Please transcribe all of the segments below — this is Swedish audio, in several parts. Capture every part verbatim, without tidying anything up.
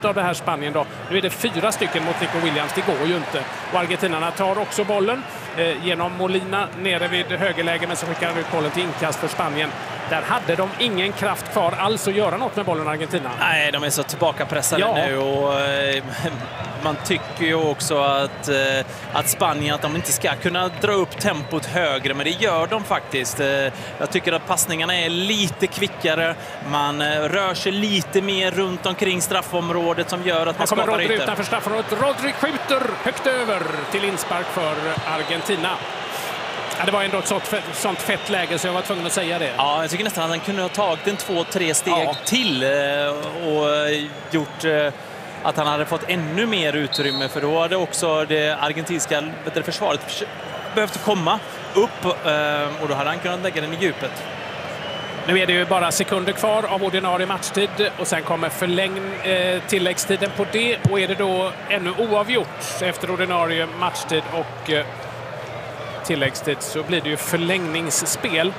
av det här Spanien då. Nu är det fyra stycken mot Nico Williams, det går ju inte. Och argentinarna tar också bollen eh, genom Molina nere vid högerläge, men så skickar han ut bollen till inkast för Spanien. Där hade de ingen kraft kvar alls att göra något med bollen, Argentina. Nej, de är så tillbakapressade ja. nu och eh, man tycker ju också att, eh, att Spanien att de inte ska kunna dra upp tempot högre, men det gör de faktiskt. Eh, jag tycker att passningarna är lite kvickare. Man eh, rör sig lite mer runt omkring straffområdet som gör att man skapar ytor. Här kommer Rodri ytor. utanför straffområdet. Rodri skjuter högt över till inspark för Argentina. Ja, det var ändå ett sånt fett, sånt fett läge så jag var tvungen att säga det. Ja, jag tycker nästan att han kunde ha tagit en två, tre steg ja. till och gjort att han hade fått ännu mer utrymme, för då hade också det argentinska försvaret behövt komma upp och då hade han kunnat lägga den i djupet. Nu är det ju bara sekunder kvar av ordinarie matchtid och sen kommer förläng eh, tilläggstiden på det, och är det då ännu oavgjort efter ordinarie matchtid och eh, tilläggstid så blir det ju förlängningsspel.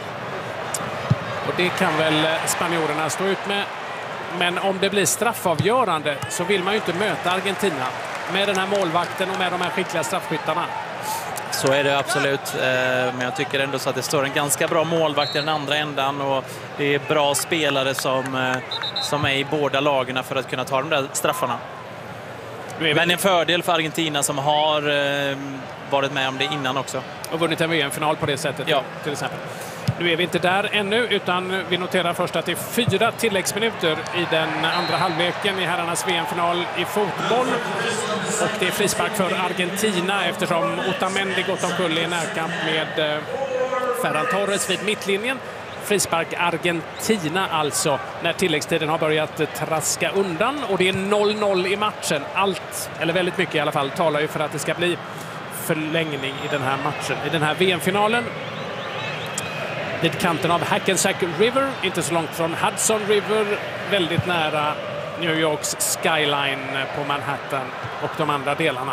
Och det kan väl spanjorerna stå ut med. Men om det blir straffavgörande så vill man ju inte möta Argentina med den här målvakten och med de här skickliga straffskyttarna. Så är det absolut, men jag tycker ändå så att det står en ganska bra målvakt i den andra ändan och det är bra spelare som, som är i båda lagarna för att kunna ta de där straffarna. Men en fördel för Argentina som har varit med om det innan också. Och vunnit en V M-final på det sättet, ja. till exempel. Nu är vi inte där ännu, utan vi noterar först att det är fyra tilläggsminuter i den andra halvleken i herrarnas V M-final i fotboll. Och det är frispark för Argentina eftersom Otamendi gått omkull i närkamp med eh, Ferran Torres vid mittlinjen. Frispark Argentina alltså när tilläggstiden har börjat traska undan. Och det är noll noll i matchen. Allt, eller väldigt mycket i alla fall, talar ju för att det ska bli förlängning i den här matchen. I den här V M-finalen. Vid kanten av Hackensack River, inte så långt från Hudson River, väldigt nära New Yorks skyline på Manhattan och de andra delarna.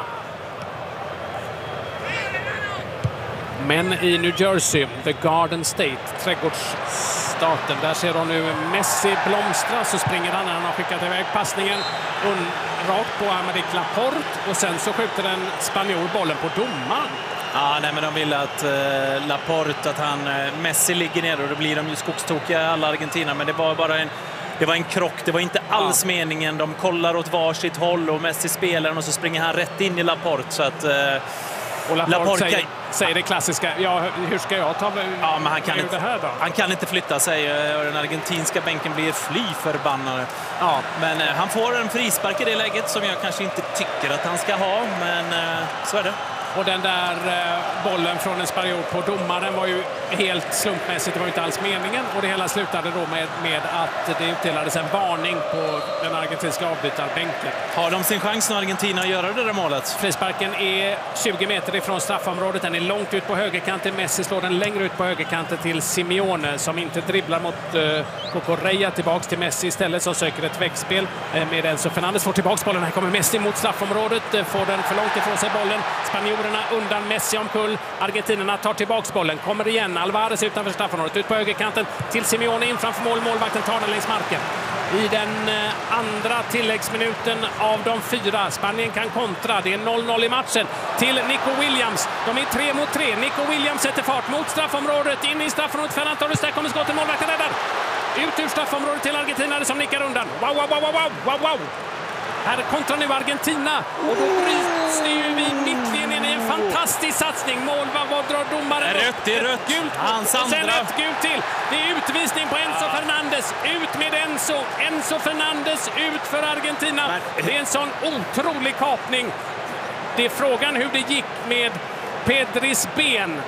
Men i New Jersey, the Garden State, trädgårdsstaten, där ser hon nu Messi blomstra, så springer han när han har skickat iväg passningen rakt på Aymeric Laporte och sen så skjuter en spanjor bollen på domaren. Ja, nej, men de vill att eh, Laporte, att han, eh, Messi ligger ner och då blir de ju skogstokiga alla Argentina, men det var bara en, det var en krock, det var inte alls ja. meningen. De kollar åt varsitt håll och Messi spelar och så springer han rätt in i Laporte så att eh, och Laporte, Laporte säger, kan, säger det klassiska, ja hur ska jag ta ja, men han kan inte, det här då? Han kan inte flytta sig och den argentinska bänken blir fly förbannade. Ja, men eh, han får en frispark i det läget som jag kanske inte tycker att han ska ha, men eh, så är det. Och den där eh, bollen från en spanjor på domaren var ju helt slumpmässigt, det var ju inte alls meningen. Och det hela slutade då med, med att det utdelades en varning på den argentinska avbytarbänken. Har de sin chans när Argentina att göra det där målet? Frisparken är tjugo meter ifrån straffområdet, den är långt ut på högerkanten. Messi slår den längre ut på högerkanten till Simeone som inte dribblar mot eh, Cucurella, tillbaks till Messi istället som söker ett växtspel eh, med Enzo Fernandez. Får tillbaks bollen, här kommer Messi mot straffområdet, eh, får den för långt ifrån sig bollen. Spanjor undan Messi omkull. Argentinerna tar tillbaks bollen. Kommer igen. Alvarez utanför straffområdet. Ut på högerkanten till Simeone in framför mål. Målvakten tar den längs marken. I den andra tilläggsminuten av de fyra. Spanien kan kontra. Det är noll noll i matchen. Till Nico Williams. De är tre mot tre. Nico Williams sätter fart mot straffområdet. In i straffområdet. Ferran Torres. Där kommer skottet. Målvakten räddar. Ut ur straffområdet till Argentina som nickar undan. Wow, wow, wow, wow, wow, wow. Här kontrar nu Argentina och då bryts det ju vid mittlinjen i en fantastisk satsning. Mål, vad drar domaren? Rött, det är rött. Gult. Hans och sen andra. ett gult till. Det är utvisning på Enzo Fernandez. Ut med Enzo. Enzo Fernandez ut för Argentina. Det är en sån otrolig kapning. Det är frågan hur det gick med Pedris ben.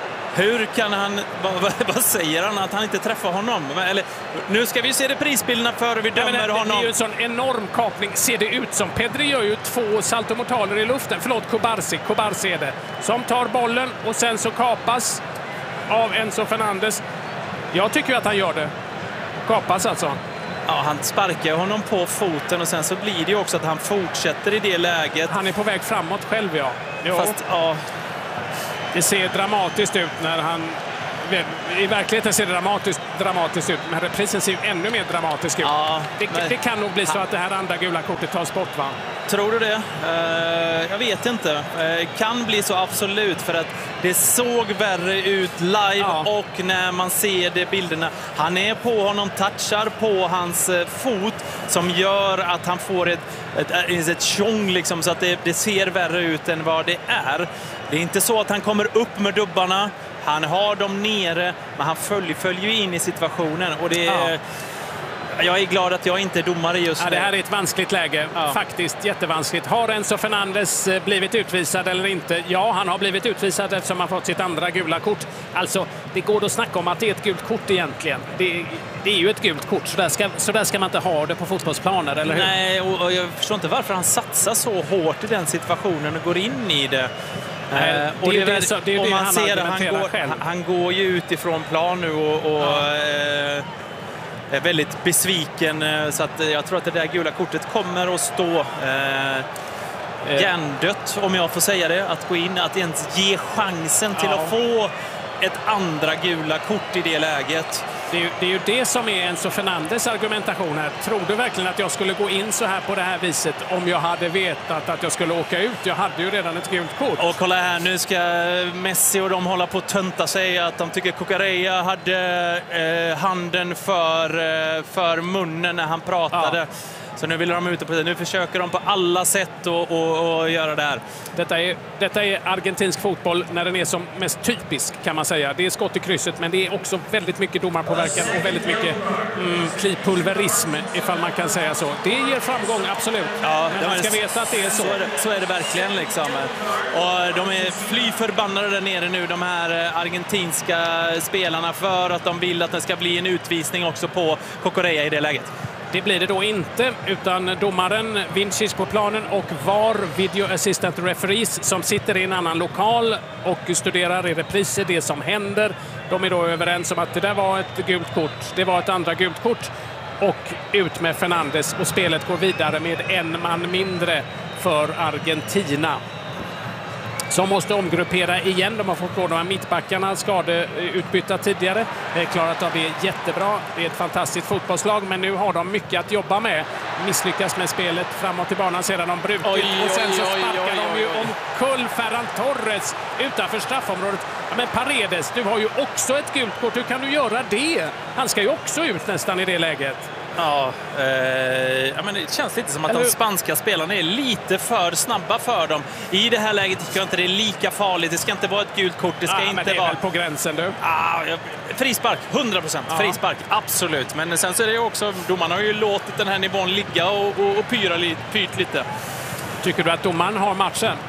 Hur kan han, vad, vad säger han, att han inte träffar honom? Eller, nu ska vi se reprisbilderna före vi dömer ja, det, honom. Det är ju en sån enorm kapning, ser det ut som. Pedri gör ju två saltomortaler i luften. Förlåt, Kubarsi, Kubarsi är det. Som tar bollen och sen så kapas av Enzo Fernandez. Jag tycker ju att han gör det. Kapas alltså. Ja, han sparkar honom på foten och sen så blir det ju också att han fortsätter i det läget. Han är på väg framåt själv, ja. Jo. Fast, ja... Det ser dramatiskt ut när han I verkligheten ser det dramatiskt, dramatiskt ut, men reprisen ser ju ännu mer dramatisk ut. Ja, det, det kan nog bli så att det här andra gula kortet tas bort, va? Tror du det? Uh, jag vet inte. Uh, kan bli så, absolut, för att det såg värre ut live, ja. Och när man ser det bilderna, han är på honom, touchar på hans uh, fot som gör att han får ett, ett, ett, ett tjong liksom, så att det, det ser värre ut än vad det är. Det är inte så att han kommer upp med dubbarna, han har dem nere, men han följer, följer in i situationen, och det är... Ja. Jag är glad att jag inte är domare just ja, nu. Det här är ett vanskligt läge. Ja. Faktiskt jättevanskligt. Har Enzo Fernandes blivit utvisad eller inte? Ja, han har blivit utvisad eftersom han fått sitt andra gula kort. Alltså, det går att snacka om att det är ett gult kort egentligen. Det, det är ju ett gult kort. Så där, ska, så där ska man inte ha det på fotbollsplaner, eller hur? Nej, och, och jag förstår inte varför han satsar så hårt i den situationen och går in i det. Nej, eh, och det, det, det, det, det, och det man han ser att han går, själv. han går ju utifrån plan nu och... och ja. eh, är väldigt besviken, så att jag tror att det där gula kortet kommer att stå eh, hjärndött, om jag får säga det, att gå in, att ens ge chansen till ja. att få ett andra gula kort i det läget. Det är, ju, det är ju det som är Enzo Fernandes argumentation här. Tror du verkligen att jag skulle gå in så här på det här viset om jag hade vetat att jag skulle åka ut? Jag hade ju redan ett gult kort. Och kolla här, nu ska Messi och de hålla på att tönta sig att de tycker Cucurella hade eh, handen för, eh, för munnen när han pratade. Ja. Så nu vill de ut på det. Nu försöker de på alla sätt att och, och, och göra det här. Detta är, detta är argentinsk fotboll när den är som mest typisk, kan man säga. Det är skott i krysset, men det är också väldigt mycket domarpåverkan och väldigt mycket mm, klipulverism, ifall man kan säga så. Det ger framgång, absolut. Ja, men man ska veta att det är så. Så är det, så är det verkligen. Liksom. Och de är fly förbannade där nere nu, de här argentinska spelarna, för att de vill att det ska bli en utvisning också på Cucurella i det läget. Det blir det då inte, utan domaren Vinicius på planen och V A R, Video Assistant Referees, som sitter i en annan lokal och studerar i repriser det som händer. De är då överens om att det där var ett gult kort, det var ett andra gult kort, och ut med Fernandes, och spelet går vidare med en man mindre för Argentina, som måste omgruppera igen. De har fått gå de här mittbackarna skadeutbytta tidigare. Det är klarat av det jättebra. Det är ett fantastiskt fotbollslag, men nu har de mycket att jobba med. Misslyckas med spelet framåt i banan sedan de brutit. Oj, och sen så sparkar oj, oj, oj, oj. de ju omkull Ferran Torres utanför straffområdet. Ja, men Paredes, du har ju också ett gult kort. Hur kan du göra det? Han ska ju också ut nästan i det läget. Ja, eh, ja, men det känns lite som att Eller... de spanska spelarna är lite för snabba för dem. I det här läget tycker jag inte det är lika farligt. Det ska inte vara ett gult kort. Det ska ja, inte men det är vara... väl på gränsen, du? Ah, ja, frispark, hundra procent. Ja. Frispark, absolut. Men sen så är det ju också... Domarna har ju låtit den här nivån ligga och, och, och pyra li, pyrt lite. Tycker du att domaren har matchen?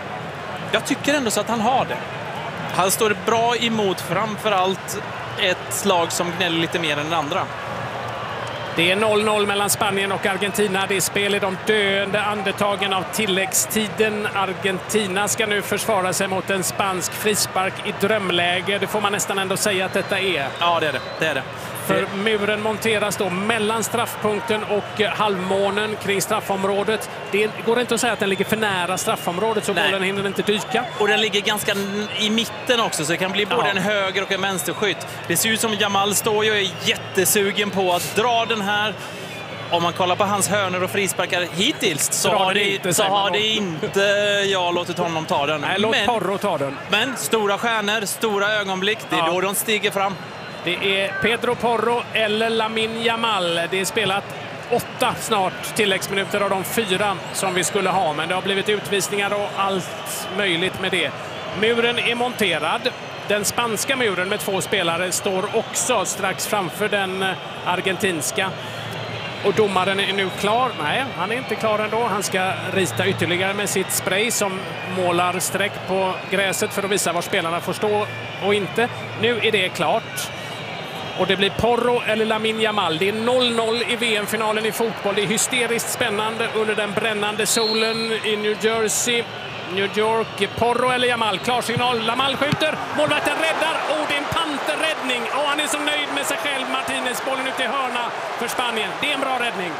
Jag tycker ändå så att han har det. Han står bra emot framförallt ett lag som gnäller lite mer än den andra. Det är noll noll mellan Spanien och Argentina. Det är spel i de döende andetagen av tilläggstiden. Argentina ska nu försvara sig mot en spansk frispark i drömläge. Det får man nästan ändå säga att detta är. Ja, det är det. Det är det. För muren monteras då mellan straffpunkten och halvmånen kring straffområdet. Det går inte att säga att den ligger för nära straffområdet, så bollen hinner inte dyka. Och den ligger ganska i mitten också, så det kan bli både ja. en höger och en vänsterskytt. Det ser ut som Yamal står ju och är jättesugen på att dra den här. Om man kollar på hans hörnor och frisparkar hittills så har det, inte, så har det inte jag låtit honom ta den. Nej, låt Porro ta den. Men stora stjärnor, stora ögonblick, det är ja. då de stiger fram. Det är Pedro Porro eller Lamine Yamal. Det är spelat åtta snart tilläggsminuter av de fyra som vi skulle ha. Men det har blivit utvisningar och allt möjligt med det. Muren är monterad. Den spanska muren med två spelare står också strax framför den argentinska. Och domaren är nu klar. Nej, han är inte klar ändå. Han ska rita ytterligare med sitt spray som målar streck på gräset för att visa var spelarna får stå och inte. Nu är det klart. Och det blir Porro eller Lamine Yamal. Det är noll noll i V M-finalen i fotboll. Det är hysteriskt spännande under den brännande solen i New Jersey. New York, Porro eller Yamal. Klarsignal, Yamal skjuter. Målvakten räddar. Och det är en panterräddning. Och han är så nöjd med sig själv. Martinez, bollen ut i hörna för Spanien. Det är en bra räddning.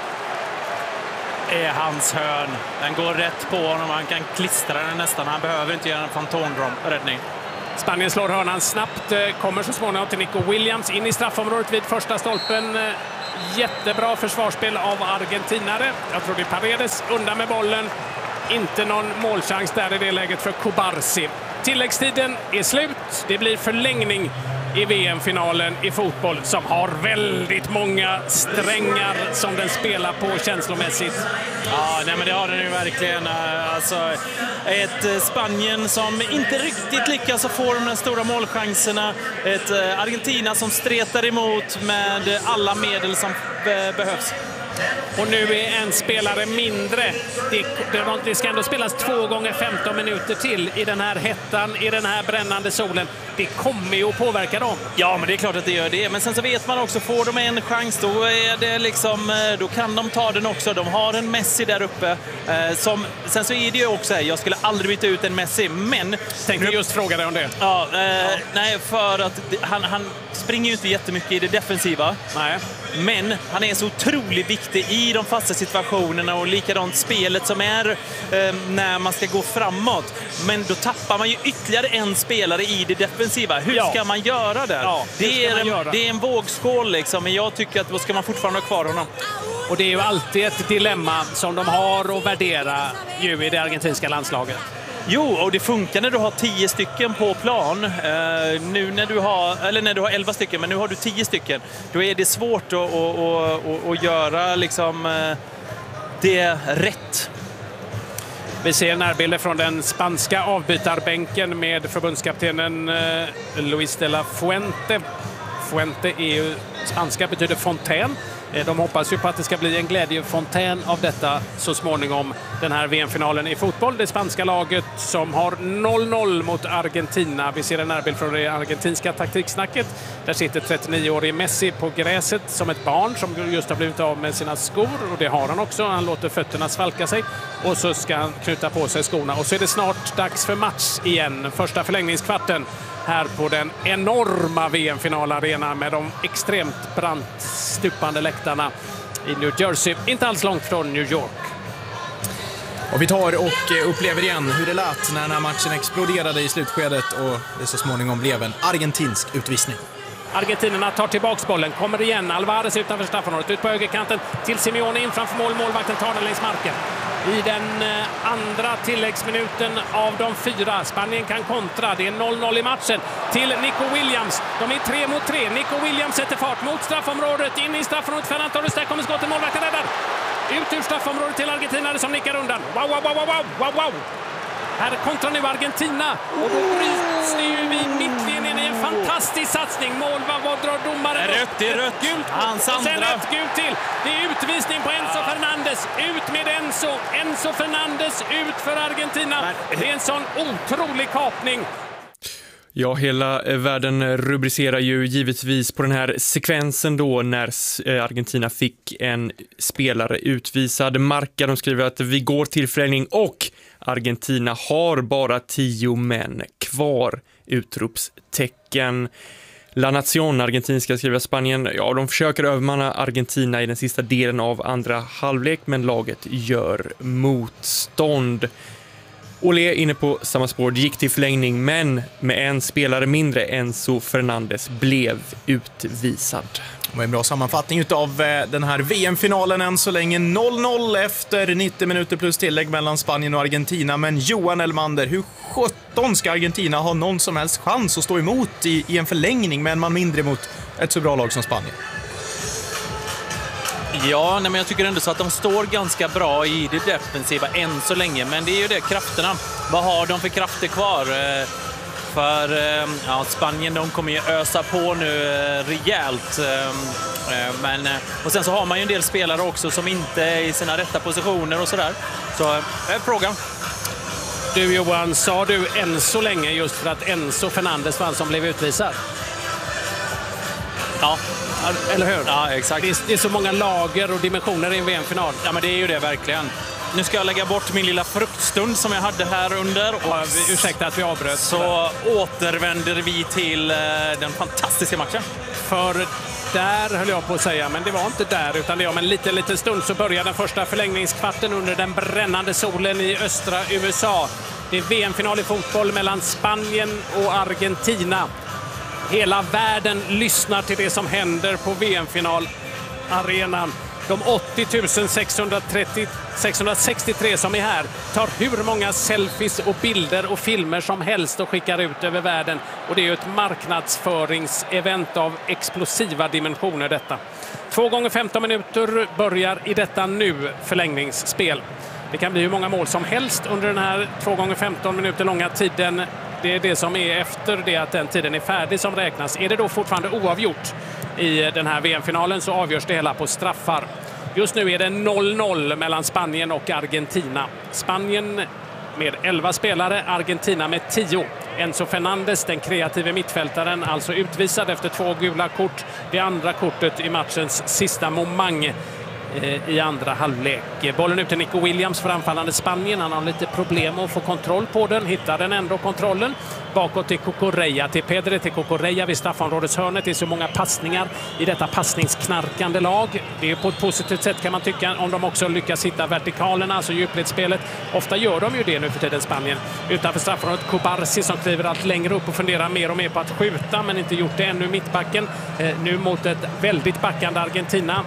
Det är hans hörn. Den går rätt på honom. Han kan klistra den nästan. Han behöver inte göra en fantomräddning. Spanien slår hörnan snabbt, kommer så småningom till Nico Williams in i straffområdet vid första stolpen. Jättebra försvarsspel av argentinare. Jag tror det är Paredes undan med bollen. Inte någon målchans där i det läget för Cubarsi. Tilläggstiden är slut. Det blir förlängning i V M-finalen i fotboll som har väldigt många strängar som den spelar på känslomässigt. Ja, nej, men det har den ju verkligen. Alltså, ett Spanien som inte riktigt lyckas att få de här stora målchanserna. Ett Argentina som stretar emot med alla medel som behövs. Och nu är en spelare mindre. Det, det, det ska ändå spelas två gånger femton minuter till i den här hettan, i den här brännande solen. Det kommer ju att påverka dem. Ja, men det är klart att det gör det. Men sen så vet man också, får de en chans, då, är det liksom, då kan de ta den också. De har en Messi där uppe. Eh, som, sen så är det ju också här, jag skulle aldrig byta ut en Messi, men... Tänkte just fråga dig om det. Ja, eh, ja. Nej, för att han, han springer ju inte jättemycket i det defensiva. Nej. Men han är så otroligt viktig i de fasta situationerna och likadant spelet som är eh, när man ska gå framåt. Men då tappar man ju ytterligare en spelare i det defensiva. Hur ja. ska man göra det? Ja, det, är en, göra? det är en vågskål liksom, men jag tycker att då ska man fortfarande ha kvar honom. Och det är ju alltid ett dilemma som de har att värdera ju i det argentinska landslaget. Jo, och det funkar när du har tio stycken på plan. Uh, nu när du har, eller när du har elva stycken, men nu har du tio stycken. Då är det svårt att, att, att, att göra liksom, uh, det rätt. Vi ser närbilder från den spanska avbytarbänken med förbundskaptenen uh, Luis de la Fuente. Fuente är ju spanska, betyder fontän. De hoppas ju på att det ska bli en glädjefontän av detta så småningom, den här V M-finalen i fotboll. Det spanska laget som har noll noll mot Argentina. Vi ser en närbild från det argentinska taktiksnacket. Där sitter trettionio-årige Messi på gräset som ett barn som just har blivit av med sina skor. Och det har han också. Han låter fötterna svalka sig. Och så ska han knyta på sig skorna. Och så är det snart dags för match igen. Första förlängningskvarten här på den enorma V M-finalarenan med de extremt brant stupande läktarna i New Jersey. Inte alls långt från New York. Och vi tar och upplever igen hur det lät när den här matchen exploderade i slutskedet och det så småningom blev en argentinsk utvisning. Argentinerna tar tillbaks bollen, kommer igen. Alvarez utanför straffområdet, ut på högerkanten till Simeone in framför mål. Målvakten tar den längs marken. I den andra tilläggsminuten av de fyra. Spanien kan kontra. Det är noll noll i matchen till Nico Williams. De är tre mot tre. Nico Williams sätter fart mot straffområdet. In i straffområdet. Ferran Torres, där kommer skottet. Målvakten räddar. Ut ur straffområdet till argentinare som nickar undan. Wow, wow, wow, wow, wow, wow. Här kontrar nu Argentina. Och då bryts det ju vid mittlinjen i en fantastisk satsning. Mål, vad, vad drar domaren? Rött, det är rött. Gult. Hans och sen andra. ett gult till. Det är utvisning på Enzo ja. Fernandes. Ut med Enzo. Enzo Fernandes ut för Argentina. Men... Det är en sån otrolig kapning. Ja, hela världen rubricerar ju givetvis på den här sekvensen då när Argentina fick en spelare utvisad. Marca, de skriver att vi går till förlängning och Argentina har bara tio män kvar. Utropstecken. La Nación, argentinska, skriver Spanien. Ja, de försöker övermanna Argentina i den sista delen av andra halvlek, men laget gör motstånd. Olé inne på samma spår, gick till förlängning, men med en spelare mindre, Enzo Fernandes, blev utvisad. Det var en bra sammanfattning av den här V M-finalen än så länge. noll noll efter nittio minuter plus tillägg mellan Spanien och Argentina. Men Johan Elmander, hur sjutton ska Argentina ha någon som helst chans att stå emot i, i en förlängning med en man mindre mot ett så bra lag som Spanien? Ja, nej, men jag tycker ändå så att de står ganska bra i det defensiva än så länge. Men det är ju det, krafterna. Vad har de för krafter kvar? För ja, Spanien, de kommer ju ösa på nu rejält. Men, och sen så har man ju en del spelare också som inte är i sina rätta positioner och sådär. Så är frågan. Du Johan, sa du än så länge just för att Enzo Fernandes var han som blev utvisad? Ja. Eller hur? Ja, exakt. Det är, det är så många lager och dimensioner i en V M-final. Ja, men det är ju det verkligen. Nu ska jag lägga bort min lilla fruktstund som jag hade här under. Och ja, ursäkta att vi avbröt. Så återvänder vi till den fantastiska matchen. För där höll jag på att säga, men det var inte där, utan det är om en liten, liten stund så börjar den första förlängningskvarten under den brännande solen i östra U S A. Det är V M-final i fotboll mellan Spanien och Argentina. Hela världen lyssnar till det som händer på V M-finalarenan. De åttio tusen sexhundrasextiotre som är här tar hur många selfies och bilder och filmer som helst och skickar ut över världen. Och det är ju ett marknadsföringsevent av explosiva dimensioner detta. Två gånger femton minuter börjar i detta nu förlängningsspel. Det kan bli hur många mål som helst under den här två gånger femton minuter långa tiden. Det är det som är efter det att den tiden är färdig som räknas. Är det då fortfarande oavgjort i den här V M-finalen så avgörs det hela på straffar. Just nu är det noll noll mellan Spanien och Argentina. Spanien med elva spelare, Argentina med tio. Enzo Fernandes, den kreative mittfältaren, alltså utvisad efter två gula kort. Det andra kortet i matchens sista momang i andra halvlek. Bollen ut till Nico Williams för anfallande Spanien. Han har lite problem att få kontroll på den. Hittar den ändå kontrollen. Bakåt till Cucurella, till Pedri, till Cucurella vid straffområdeshörnet. Det är så många passningar i detta passningsknarkande lag. Det är på ett positivt sätt kan man tycka om de också lyckas hitta vertikalerna, alltså djupledsspelet. Ofta gör de ju det nu för tiden Spanien. Utanför straffområdet Cubarsi som kliver allt längre upp och funderar mer och mer på att skjuta men inte gjort det ännu mittbacken. Eh, nu mot ett väldigt backande Argentina.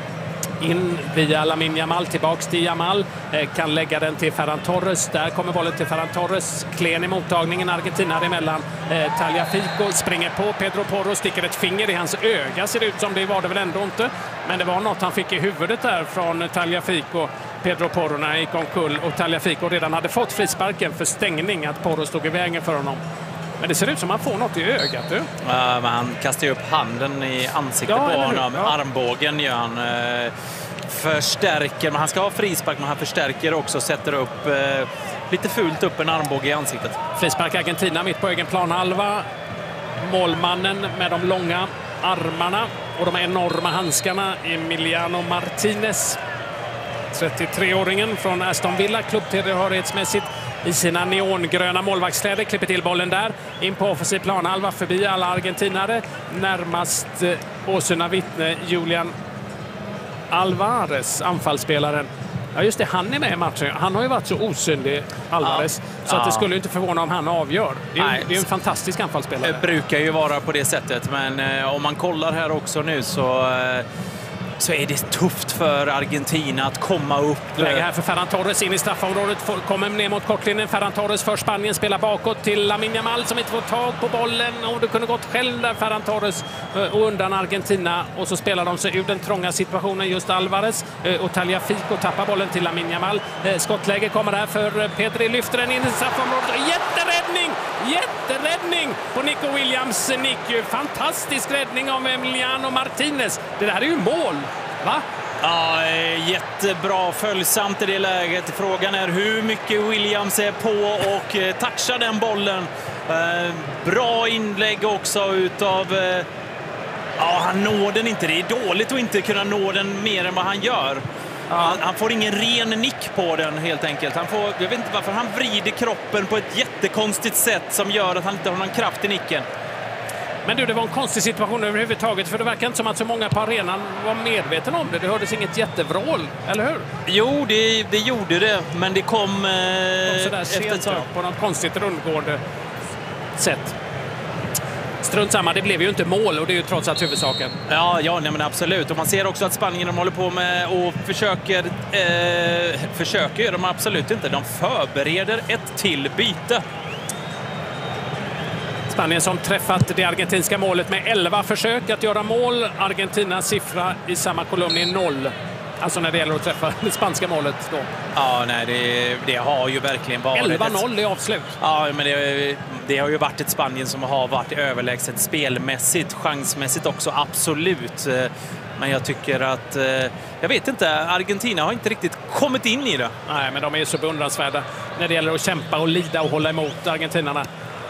In via Lamine Yamal, tillbaks till Yamal, eh, kan lägga den till Ferran Torres. Där kommer bollen till Ferran Torres, klen i mottagningen, Argentina emellan. eh, Tagliafico springer på Pedro Porro, sticker ett finger i hans öga, ser det ut som. Det var det väl ändå inte, men det var något han fick i huvudet där från Tagliafico. Pedro Porro när han gick omkull och Tagliafico redan hade fått frisparken för stängning, att Porro stod i vägen för honom. Men det ser ut som att han får något i ögat. Du. Ja, men han kastar ju upp handen i ansiktet Ja, på eller hur? honom. Ja. Armbågen gör han. Eh, förstärker, men han ska ha frispark, men han förstärker också, sätter upp eh, lite fult upp en armbåge i ansiktet. Frispark Argentina mitt på egen planhalva. Målmannen med de långa armarna och de enorma handskarna, Emiliano Martinez. trettiotre-åringen från Aston Villa, klubbtillhörighetsmässigt i sina neongröna målvaktskläder, klipper till bollen där, in på offensiv planhalva förbi alla argentinare, närmast eh, åsyna vittne Julian Alvarez, anfallsspelaren. Ja just det, han är med i matchen. Han har ju varit så osynlig, Alvarez, ja. så att det ja. skulle inte förvåna om han avgör. Det är, Nej. det är en fantastisk anfallsspelare. Det brukar ju vara på det sättet, men eh, om man kollar här också nu så eh, så är det tufft för Argentina att komma upp. Läge här för Ferran Torres in i straffområdet, kommer ner mot kortlinjen. Ferran Torres för Spanien, spelar bakåt till Lamine Yamal som inte får tag på bollen. Och det kunde gått själv där, Ferran Torres, och undan Argentina. Och så spelar de sig ur den trånga situationen, just Alvarez. Och Tagliafico tappar bollen till Lamine Yamal. Skottläge kommer här för Pedri, lyfter den in i straffområdet. Jätteräddning! Jätteräddning på Nico Williams nick. Fantastisk räddning av Emiliano Martinez. Det där är ju mål, va? Ja, jättebra, följsamt i det läget. Frågan är hur mycket Williams är på och touchar den bollen. Bra inlägg också utav... Ja, han når den inte. Det är dåligt att inte kunna nå den mer än vad han gör. Han, han får ingen ren nick på den helt enkelt. Han får, jag vet inte varför, han vrider kroppen på ett jättekonstigt sätt som gör att han inte har någon kraft i nicken. Men du, det var en konstig situation överhuvudtaget, för det verkar inte som att så många på arenan var medvetna om det. Det hördes inget jättevrål, eller hur? Jo, det, det gjorde det, men det kom, eh, kom sådär efter ett sent, tag. på något konstigt rundgående sätt. Strunt samma, det blev ju inte mål och det är ju trots allt huvudsaken. Ja, ja nej, men absolut. Och man ser också att Spanien de håller på med och försöker, eh, försöker gör de absolut inte. De förbereder ett till byte. Spanien som träffat det argentinska målet med elva försök att göra mål. Argentinas siffra i samma kolumn är noll. Alltså när det gäller att träffa det spanska målet då. Ja, nej, det, det har ju verkligen varit... elva noll i avslut. Ja, men det, det har ju varit ett Spanien som har varit överlägset spelmässigt, chansmässigt också, absolut. Men jag tycker att, jag vet inte, Argentina har inte riktigt kommit in i det. Nej, men de är så beundransvärda när det gäller att kämpa och lida och hålla emot argentinarna.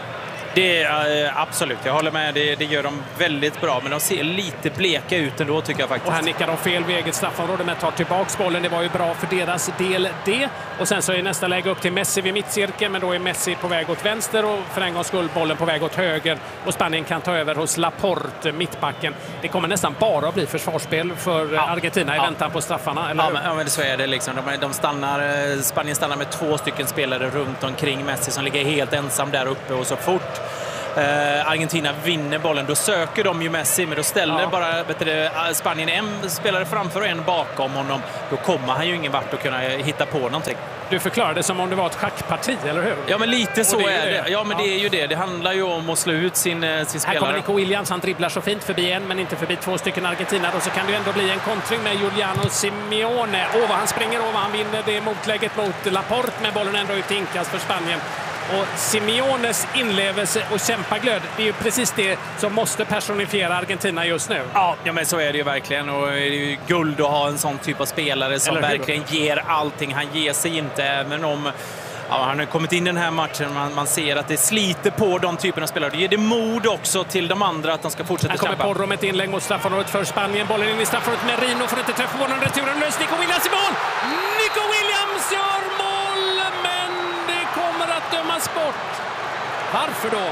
Det är äh, absolut, jag håller med. Det, det gör de väldigt bra, men de ser lite bleka ut ändå tycker jag faktiskt. Och här nickar de fel vid eget straffområde men tar tillbaks bollen. Det var ju bra för deras del det. Och sen så är nästa läge upp till Messi vid mittcirkeln, men då är Messi på väg åt vänster och för en gångs skull bollen på väg åt höger. Och Spanien kan ta över hos Laporte, mittbacken. Det kommer nästan bara att bli försvarsspel för ja. Argentina i ja. väntan på straffarna. Eller ja, men, ja, men så är det liksom. De, de stannar, Spanien stannar med två stycken spelare runt omkring Messi som ligger helt ensam där uppe, och så fort Uh, Argentina vinner bollen, då söker de ju Messi, men då ställer ja. bara vet du, Spanien en spelare framför och en bakom honom. Då kommer han ju ingen vart att kunna hitta på någonting. Du förklarade det som om det var ett schackparti, eller hur? Ja, men lite så det är, är det. det. Ja, men ja. det är ju det. Det handlar ju om att slå ut sin, sin spelare. Här kommer Nico Williams, han dribblar så fint förbi en, men inte förbi två stycken Argentina. Och så kan det ändå bli en kontring med Giuliano Simeone. Åh, vad han springer över, han vinner det motlägget mot Laporte, med bollen ändå ut inkast för Spanien. Och Simeones inlevelse och kämpaglöd, det är ju precis det som måste personifiera Argentina just nu. Ja, ja men så är det ju verkligen. Och det är ju guld att ha en sån typ av spelare som verkligen ger allting. Han ger sig inte, även om ja, han har kommit in i den här matchen. Man, man ser att det sliter på de typerna av spelare. Det ger det mod också till de andra att de ska fortsätta kämpa. Här kommer Porro med ett inlägg mot straffområdet för Spanien. Bollen in i straffområdet. Merino får inte träffa bollen. Returen lös. Nico Williams i mål! Nico Williams gör mål, men det kommer att dömas bort. Varför då?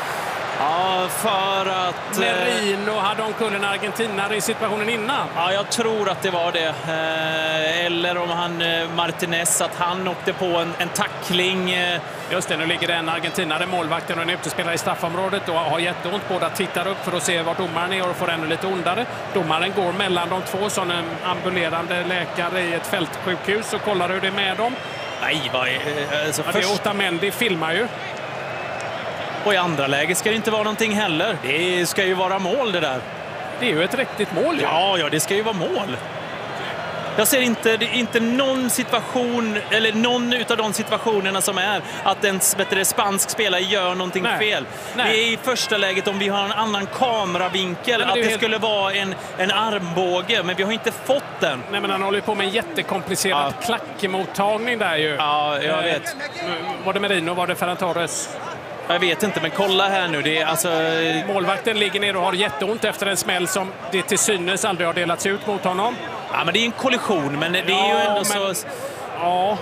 Ja, för att Merino hade omkull Argentina i situationen innan. Ja, jag tror att det var det. Eller om han Martinez, att han åkte på en, en tackling. Just det, nu ligger det en argentinare, målvakten och en utespelare i straffområdet och har jätteont. Båda tittar upp för att se var domaren är och får ännu lite ondare. Domaren går mellan de två som en ambulerande läkare i ett fältsjukhus och kollar hur det är med dem. Nej, vad är alltså ja, först... det är Otamendi, filmar ju. Och i andra läge ska det inte vara någonting heller. Det ska ju vara mål det där. Det är ju ett riktigt mål. Ja, ja, det ska ju vara mål. Jag ser inte, det inte någon situation, eller någon utav de situationerna som är att en bättre spansk spelare gör någonting Nej. fel. Nej. Det är i första läget om vi har en annan kameravinkel. Nej, att det, det helt... skulle vara en, en armbåge, men vi har inte fått den. Nej, men han håller på med en jättekomplicerad ja. klackmottagning där ju. Ja, jag vet. Eh, var det Merino, var det Ferran Torres? Jag vet inte, men kolla här nu. Det är alltså... Målvakten ligger ner och har jätteont efter en smäll som det till synes aldrig har delats ut mot honom. Ja, men det är en kollision, men det är ja, ju ändå men... så... Ja.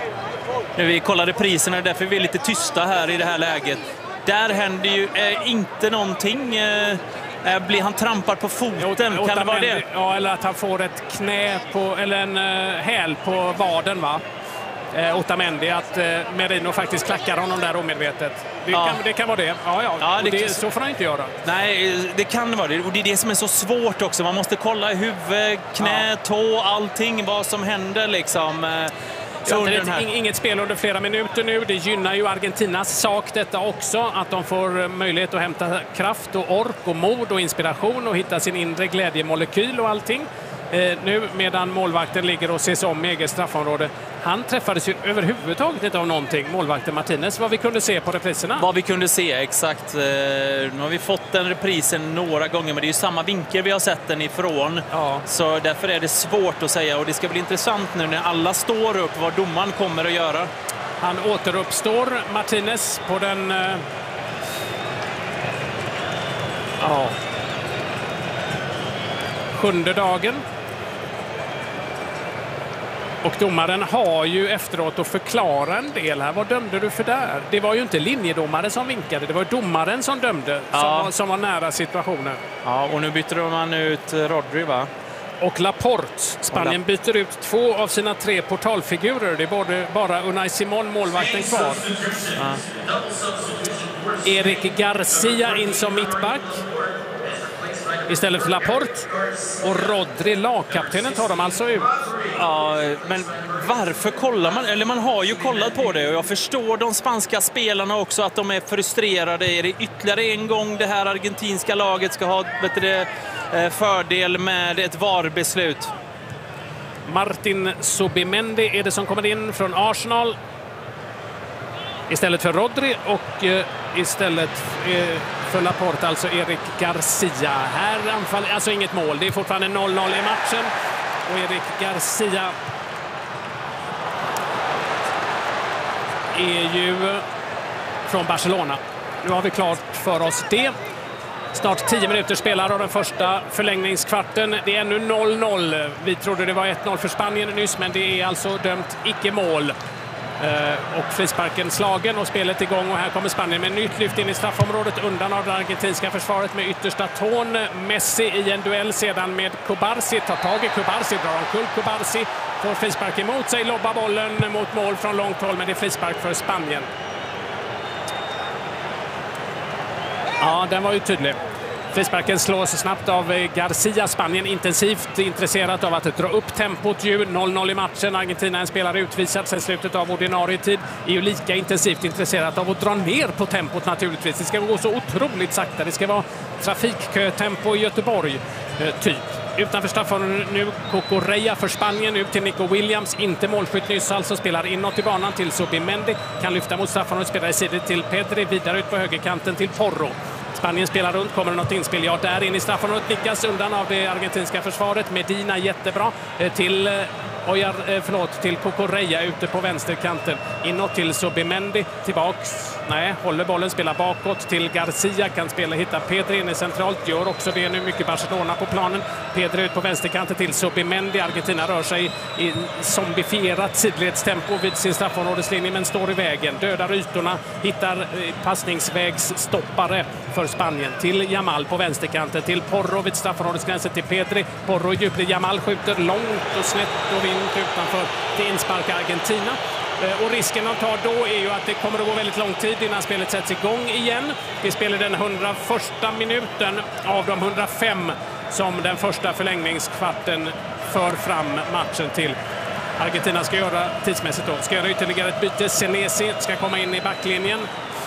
Nu vi kollade priserna, därför är vi lite tysta här i det här läget. Där händer ju eh, inte någonting. Eh, blir han trampar på foten? Jo, kan det vara det? Ja, eller att han får ett knä på, eller en uh, häl på vaden, va? Eh, Otamendi, att eh, Merino faktiskt klackar honom där omedvetet. Det, ja. kan, det kan vara det. Ja, ja. ja det, det, så får han inte göra. Nej, det kan vara det. Och det är det som är så svårt också. Man måste kolla huvud, knä, ja. tå, allting, vad som händer liksom. Samtidigt, inget spel under flera minuter nu. Det gynnar ju Argentinas sak detta också. Att de får möjlighet att hämta kraft och ork och mod och inspiration och hitta sin inre glädjemolekyl och allting. Eh, nu medan målvakten ligger och ses om i eget straffområde. Han träffades ju överhuvudtaget inte av någonting, målvakten Martinez, vad vi kunde se på repriserna. Vad vi kunde se, exakt. Eh, nu har vi fått den reprisen några gånger, men det är ju samma vinkel vi har sett den ifrån. Ja. Så därför är det svårt att säga, och det ska bli intressant nu när alla står upp vad domaren kommer att göra. Han återuppstår, Martinez, på den... Eh... Ja. Sjunde dagen. Och domaren har ju efteråt att förklara en del här. Vad dömde du för där? Det var ju inte linjedomaren som vinkade. Det var domaren som dömde, ja. som, var, som var nära situationen. Ja, och nu byter man ut Rodri, va? Och Laporte. Spanien byter ut två av sina tre portalfigurer. Det är både, bara Unai Simon, målvakten, kvar. Ja. Eric Garcia in som mittback istället för Laporte. Och Rodri, lagkaptenen, tar de alltså ut. Ja, men varför kollar man? Eller man har ju kollat på det, och jag förstår de spanska spelarna också att de är frustrerade. Är det ytterligare en gång det här argentinska laget ska ha bättre fördel med ett V A R-beslut? Martin Zubimendi är det som kommer in från Arsenal istället för Rodri, och eh, istället eh, för Laporte alltså Eric Garcia. Här anfall, alltså inget mål, det är fortfarande noll noll i matchen, och Eric Garcia är ju från Barcelona. nu har vi klart för oss det. Snart tio minuter spelar av den första förlängningskvarten. Det är ännu noll noll. Vi trodde det var ett noll för Spanien nyss, men det är alltså dömt icke-mål. Eh, och frisparken slagen och spelet igång. Och här kommer Spanien med nytt lyft in i straffområdet undan av det argentinska försvaret med yttersta tån. Messi i en duell sedan med Kubarsi. Tar tag i Kubarsi, drar omkull Kubarsi. Får frispark emot sig, lobbar bollen mot mål från långt håll, men det är frispark för Spanien. Ja, den var ju tydlig. Frisparken slås snabbt av Garcia. Spanien intensivt intresserat av att dra upp tempot. noll noll i matchen. Argentina, en spelare utvisad sedan slutet av ordinarie tid, är ju lika intensivt intresserat av att dra ner på tempot naturligtvis. Det ska gå så otroligt sakta. Det ska vara trafikkötempo i Göteborg, typ. Utanför straffområdet nu Cucurella för Spanien, ut till Nico Williams, inte målskytt nyss, alltså spelar inåt i banan till Zubimendi, kan lyfta mot straffområdet, spelar i sidor till Pedri, vidare ut på högerkanten till Porro. Spanien spelar runt, kommer det något inspel? Ja, där in i straffområdet, nickas undan av det argentinska försvaret. Medina jättebra till Ojar, förlåt, till Cucurella ute på vänsterkanten. Inåt till Zubimendi, tillbaks. Nej, håller bollen, spelar bakåt till Garcia, kan spela, hitta Pedri inne centralt, gör också det nu, mycket Barcelona på planen. Pedri ut på vänsterkanten till Zubimendi. Argentina rör sig i zombifierat sidledstempo vid sin straffområdeslinje, men står i vägen, dödar ytorna, hittar passningsvägsstoppare för Spanien till Yamal på vänsterkanten, till Porro vid straffområdesgränsen, till Pedri. Porro djupled, Yamal skjuter långt och snett och vind utanför, till inspark Argentina. Och risken de tar då är ju att det kommer att gå väldigt lång tid innan spelet sätts igång igen. Vi spelar den hundraförsta minuten av de hundrafem som den första förlängningskvarten för fram matchen till. Argentina ska göra tidsmässigt då, ska göra ytterligare ett byte. Senesi ska komma in i backlinjen.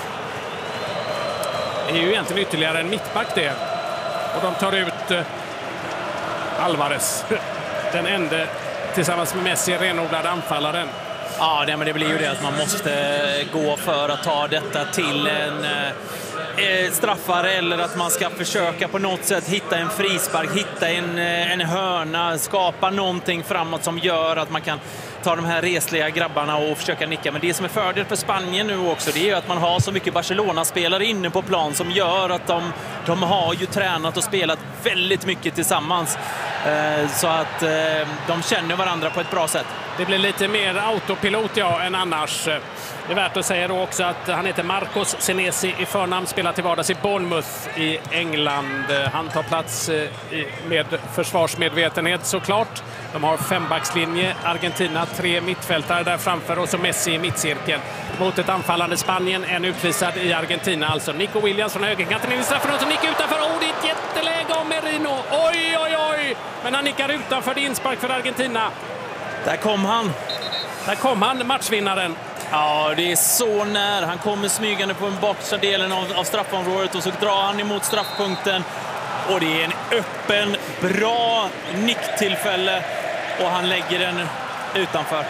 Det är ju egentligen ytterligare en mittback det. Och de tar ut eh, Alvarez, den enda tillsammans med Messi renodlade anfallaren. Ja, det, men det blir ju det att man måste gå för att ta detta till en eh, straffare, eller att man ska försöka på något sätt hitta en frispark, hitta en, en hörna, skapa någonting framåt som gör att man kan ta de här resliga grabbarna och försöka nicka. Men det som är fördel för Spanien nu också, det är ju att man har så mycket Barcelona-spelare inne på plan som gör att de, de har ju tränat och spelat väldigt mycket tillsammans. Eh, så att eh, de känner varandra på ett bra sätt. Det blir lite mer autopilot ja, än annars. Det är värt att säga då också att han heter Marcos Senesi i förnamn, spelar till vardags i Bournemouth i England. Han tar plats med försvarsmedvetenhet såklart. De har fembackslinje, Argentina, tre mittfältare där framför och så Messi i mittcirkeln. Mot ett anfallande Spanien, en utvisad i Argentina. Alltså Nico Williams från högerkanten in i straffområdet och nickar utanför. Oh, det är ett jätteläge av Merino. Oj, oj, oj! Men han nickar utanför, det inspark för Argentina. Där kom han. Där kom han, matchvinnaren. Ja, det är så när. Han kommer smygande på den bakre delen av, av straffområdet och så drar han emot straffpunkten. Och det är en öppen, bra nicktillfälle och han lägger den utanför.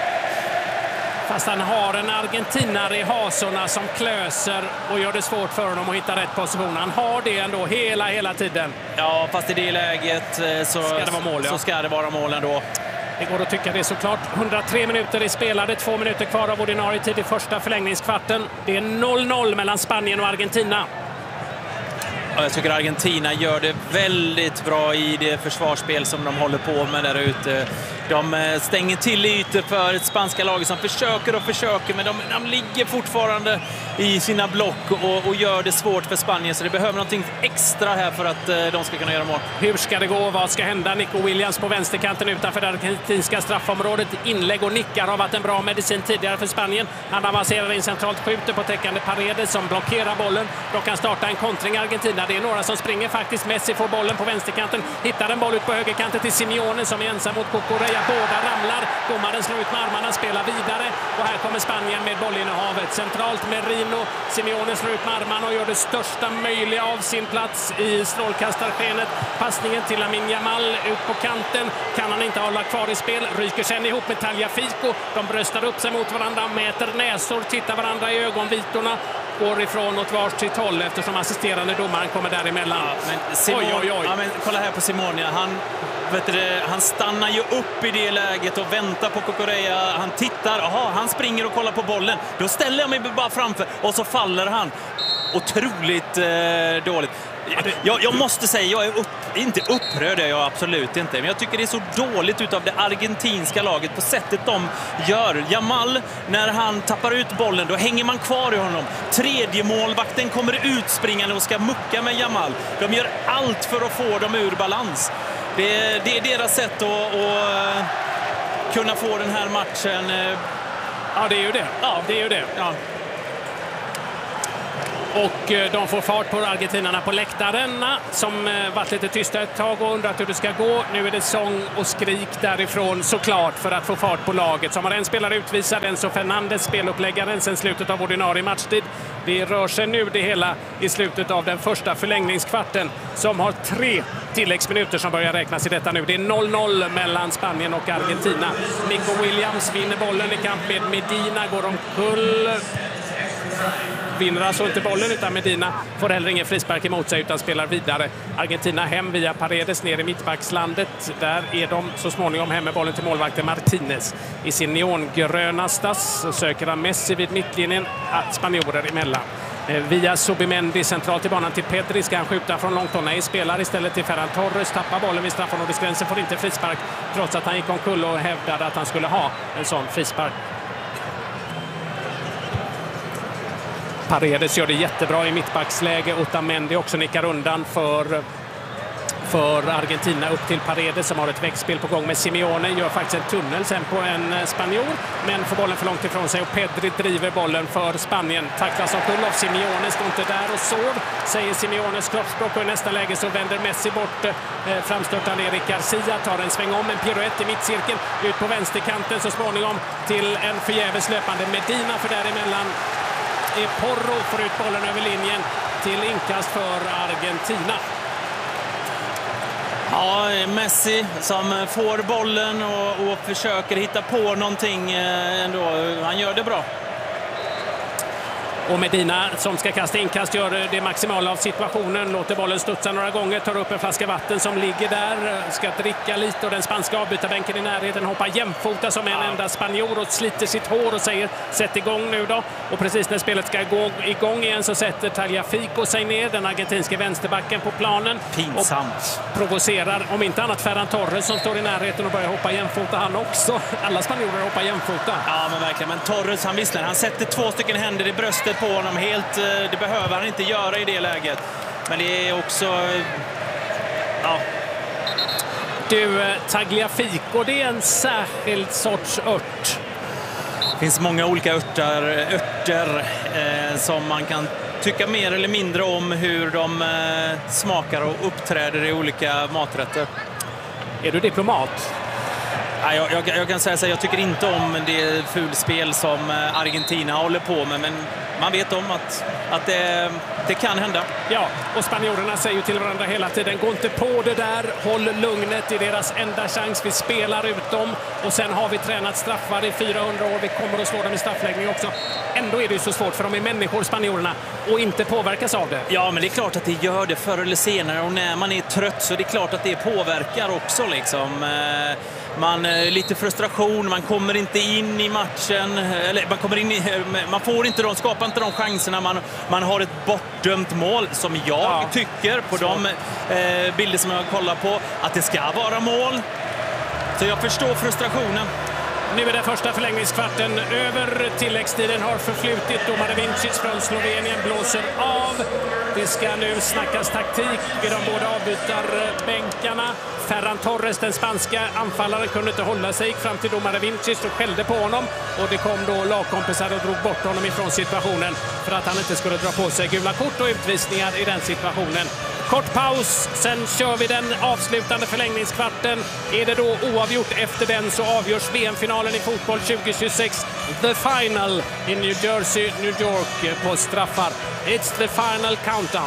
Fast han har en argentinare i hasorna som klöser och gör det svårt för honom att hitta rätt position. Han har det ändå hela, hela tiden. Ja, fast i det läget så ska det vara mål, ja. så ska det vara mål ändå. Det går att tycka det såklart. hundratre minuter är spelade, två minuter kvar av ordinarie tid i första förlängningskvarten. Det är noll noll mellan Spanien och Argentina. Jag tycker Argentina gör det väldigt bra i det försvarsspel som de håller på med där ute. De stänger till ytor för ett spanska lag som försöker och försöker, men de, de ligger fortfarande i sina block och, och gör det svårt för Spanien. Så det behöver någonting extra här för att de ska kunna göra mål. Hur ska det gå? Vad ska hända? Nico Williams på vänsterkanten utanför det argentinska straffområdet. Inlägg och nickar har varit en bra medicin tidigare för Spanien. Han avancerar in centralt, skjuter på täckande Paredes som blockerar bollen. De kan starta en kontring Argentina. Det är några som springer faktiskt. Messi får bollen på vänsterkanten. Hittar en boll ut på högerkanten till Simeone som är ensam mot Cucurella. Båda ramlar. Domaren slår ut med armarna, spelar vidare. Och här kommer Spanien med bollinnehavet. Centralt Merino. Simeone slår ut med armarna och gör det största möjliga av sin plats i strålkastarskenet. Passningen till Lamine Yamal ut på kanten. Kan han inte hålla kvar i spel. Ryker sen ihop med Tagliafico. De bröstar upp sig mot varandra, mäter näsor, tittar varandra i ögonvitorna. Går ifrån åt vars sitt håll eftersom assisterande domaren kommer däremellan. Ja, men Simone, oj, oj, oj. Ja, men kolla här på Simone. Han, vet du, han stannar ju upp i det läget och väntar på Cucurella. Han tittar, aha, han springer och kollar på bollen. Då ställer jag mig bara framför och så faller han. otroligt eh, dåligt. Jag, jag måste säga, jag är upp, inte upprörd, är jag absolut inte. Men jag tycker det är så dåligt utav det argentinska laget på sättet de gör. Jamal, när han tappar ut bollen, då hänger man kvar i honom. Tredje målvakten kommer utspringande och ska mucka med Jamal. De gör allt för att få dem ur balans. Det, det är deras sätt att, att kunna få den här matchen. Ja, det är ju det. Ja, det är ju det. Ja. Och de får fart på argentinarna på läktarna som varit lite tysta ett tag och undrat hur det ska gå. Nu är det sång och skrik därifrån såklart för att få fart på laget. Som har en spelare utvisad, Enzo Fernandez, speluppläggaren sen slutet av ordinarie matchtid. Det rör sig nu det hela i slutet av den första förlängningskvarten som har tre tilläggsminuter som börjar räknas i detta nu. Det är noll noll mellan Spanien och Argentina. Nico Williams vinner bollen i kamp med Medina, går omkull. Vinner alltså inte bollen utan Medina får heller ingen frispark emot sig utan spelar vidare. Argentina hem via Paredes ner i mittbackslandet. Där är de så småningom hem med bollen till målvakten Martinez. I sin neongröna stass söker han Messi vid mittlinjen, spanjorer emellan. Via Subimendi centralt i banan till Pedri, ska han skjuta från långt håll. Nej, spelar istället till Ferran Torres, tappar bollen vid straffområdesgränsen, får inte frispark trots att han gick omkull och hävdade att han skulle ha en sån frispark. Paredes gör det jättebra i mittbacksläge. Otamendi också nickar undan för, för Argentina upp till Paredes som har ett växtspel på gång med Simeone. Gör faktiskt en tunnel sen på en spanjor men får bollen för långt ifrån sig och Pedri driver bollen för Spanien. Tacklas av kull av Simeone, står inte där och sår, säger Simeones kroppsspråk och i nästa läge så vänder Messi bort eh, framstörtande Eric Garcia, tar en sväng om en piruett i mittcirkeln ut på vänsterkanten så småningom till en förgäves löpande Medina för däremellan är Porro, får ut bollen över linjen till inkast för Argentina. Ja, Messi som får bollen och, och försöker hitta på någonting ändå. Han gör det bra. Och Medina som ska kasta inkast gör det maximala av situationen, låter bollen studsa några gånger, tar upp en flaska vatten som ligger där, ska dricka lite och den spanska avbytarbänken i närheten hoppar jämfota som en enda spanjor och sliter sitt hår och säger sätt igång nu då. Och precis när spelet ska gå igång igen så sätter Tagliafico sig ner, den argentinska vänsterbacken på planen. Pinsamt. Och provocerar om inte annat Ferran Torres som står i närheten och börjar hoppa jämfota han också. Alla spanjorer hoppar jämfota. Ja men verkligen, men Torres han visslar, han sätter två stycken händer i bröstet på honom helt, det behöver han inte göra i det läget. Men det är också ja. Du, Tagliafico, det är en särskild sorts ört. Det finns många olika örter, örter eh, som man kan tycka mer eller mindre om hur de eh, smakar och uppträder i olika maträtter. Är du diplomat? Ja, jag, jag, jag kan säga så här, jag tycker inte om det fulspel som Argentina håller på med, men man vet om att, att det, det kan hända. Ja, och spanjorerna säger ju till varandra hela tiden, gå inte på det där, håll lugnet, i deras enda chans, vi spelar ut dem och sen har vi tränat straffar i fyrahundra år, vi kommer att slå dem i straffläggning också. Ändå är det ju så svårt för de är människor, spanjorerna, och inte påverkas av det. Ja, men det är klart att det gör det förr eller senare och när man är trött så är det klart att det påverkar också liksom. Man lite frustration, man kommer inte in i matchen, eller man kommer in i, man får inte de, skapar inte de chanserna, man, man har ett bortdömt mål som jag ja. tycker på så. de eh, bilder som jag kollar på att det ska vara mål. Så jag förstår frustrationen. Nu är det första förlängningskvarten över, tilläggstiden har förflutit, domare Vincic från Slovenien blåser av. Det ska nu snackas taktik vid de båda avbytarbänkarna. Ferran Torres, den spanska anfallaren, kunde inte hålla sig, gick fram till domare Vincic och skällde på honom. Och det kom då lagkompisar och drog bort honom ifrån situationen för att han inte skulle dra på sig gula kort och utvisningar i den situationen. Kort paus, sen kör vi den avslutande förlängningskvarten. Är det då oavgjort efter den så avgörs V M-finalen i fotboll tjugo tjugosex. The final i New Jersey, New York på straffar. It's the final countdown.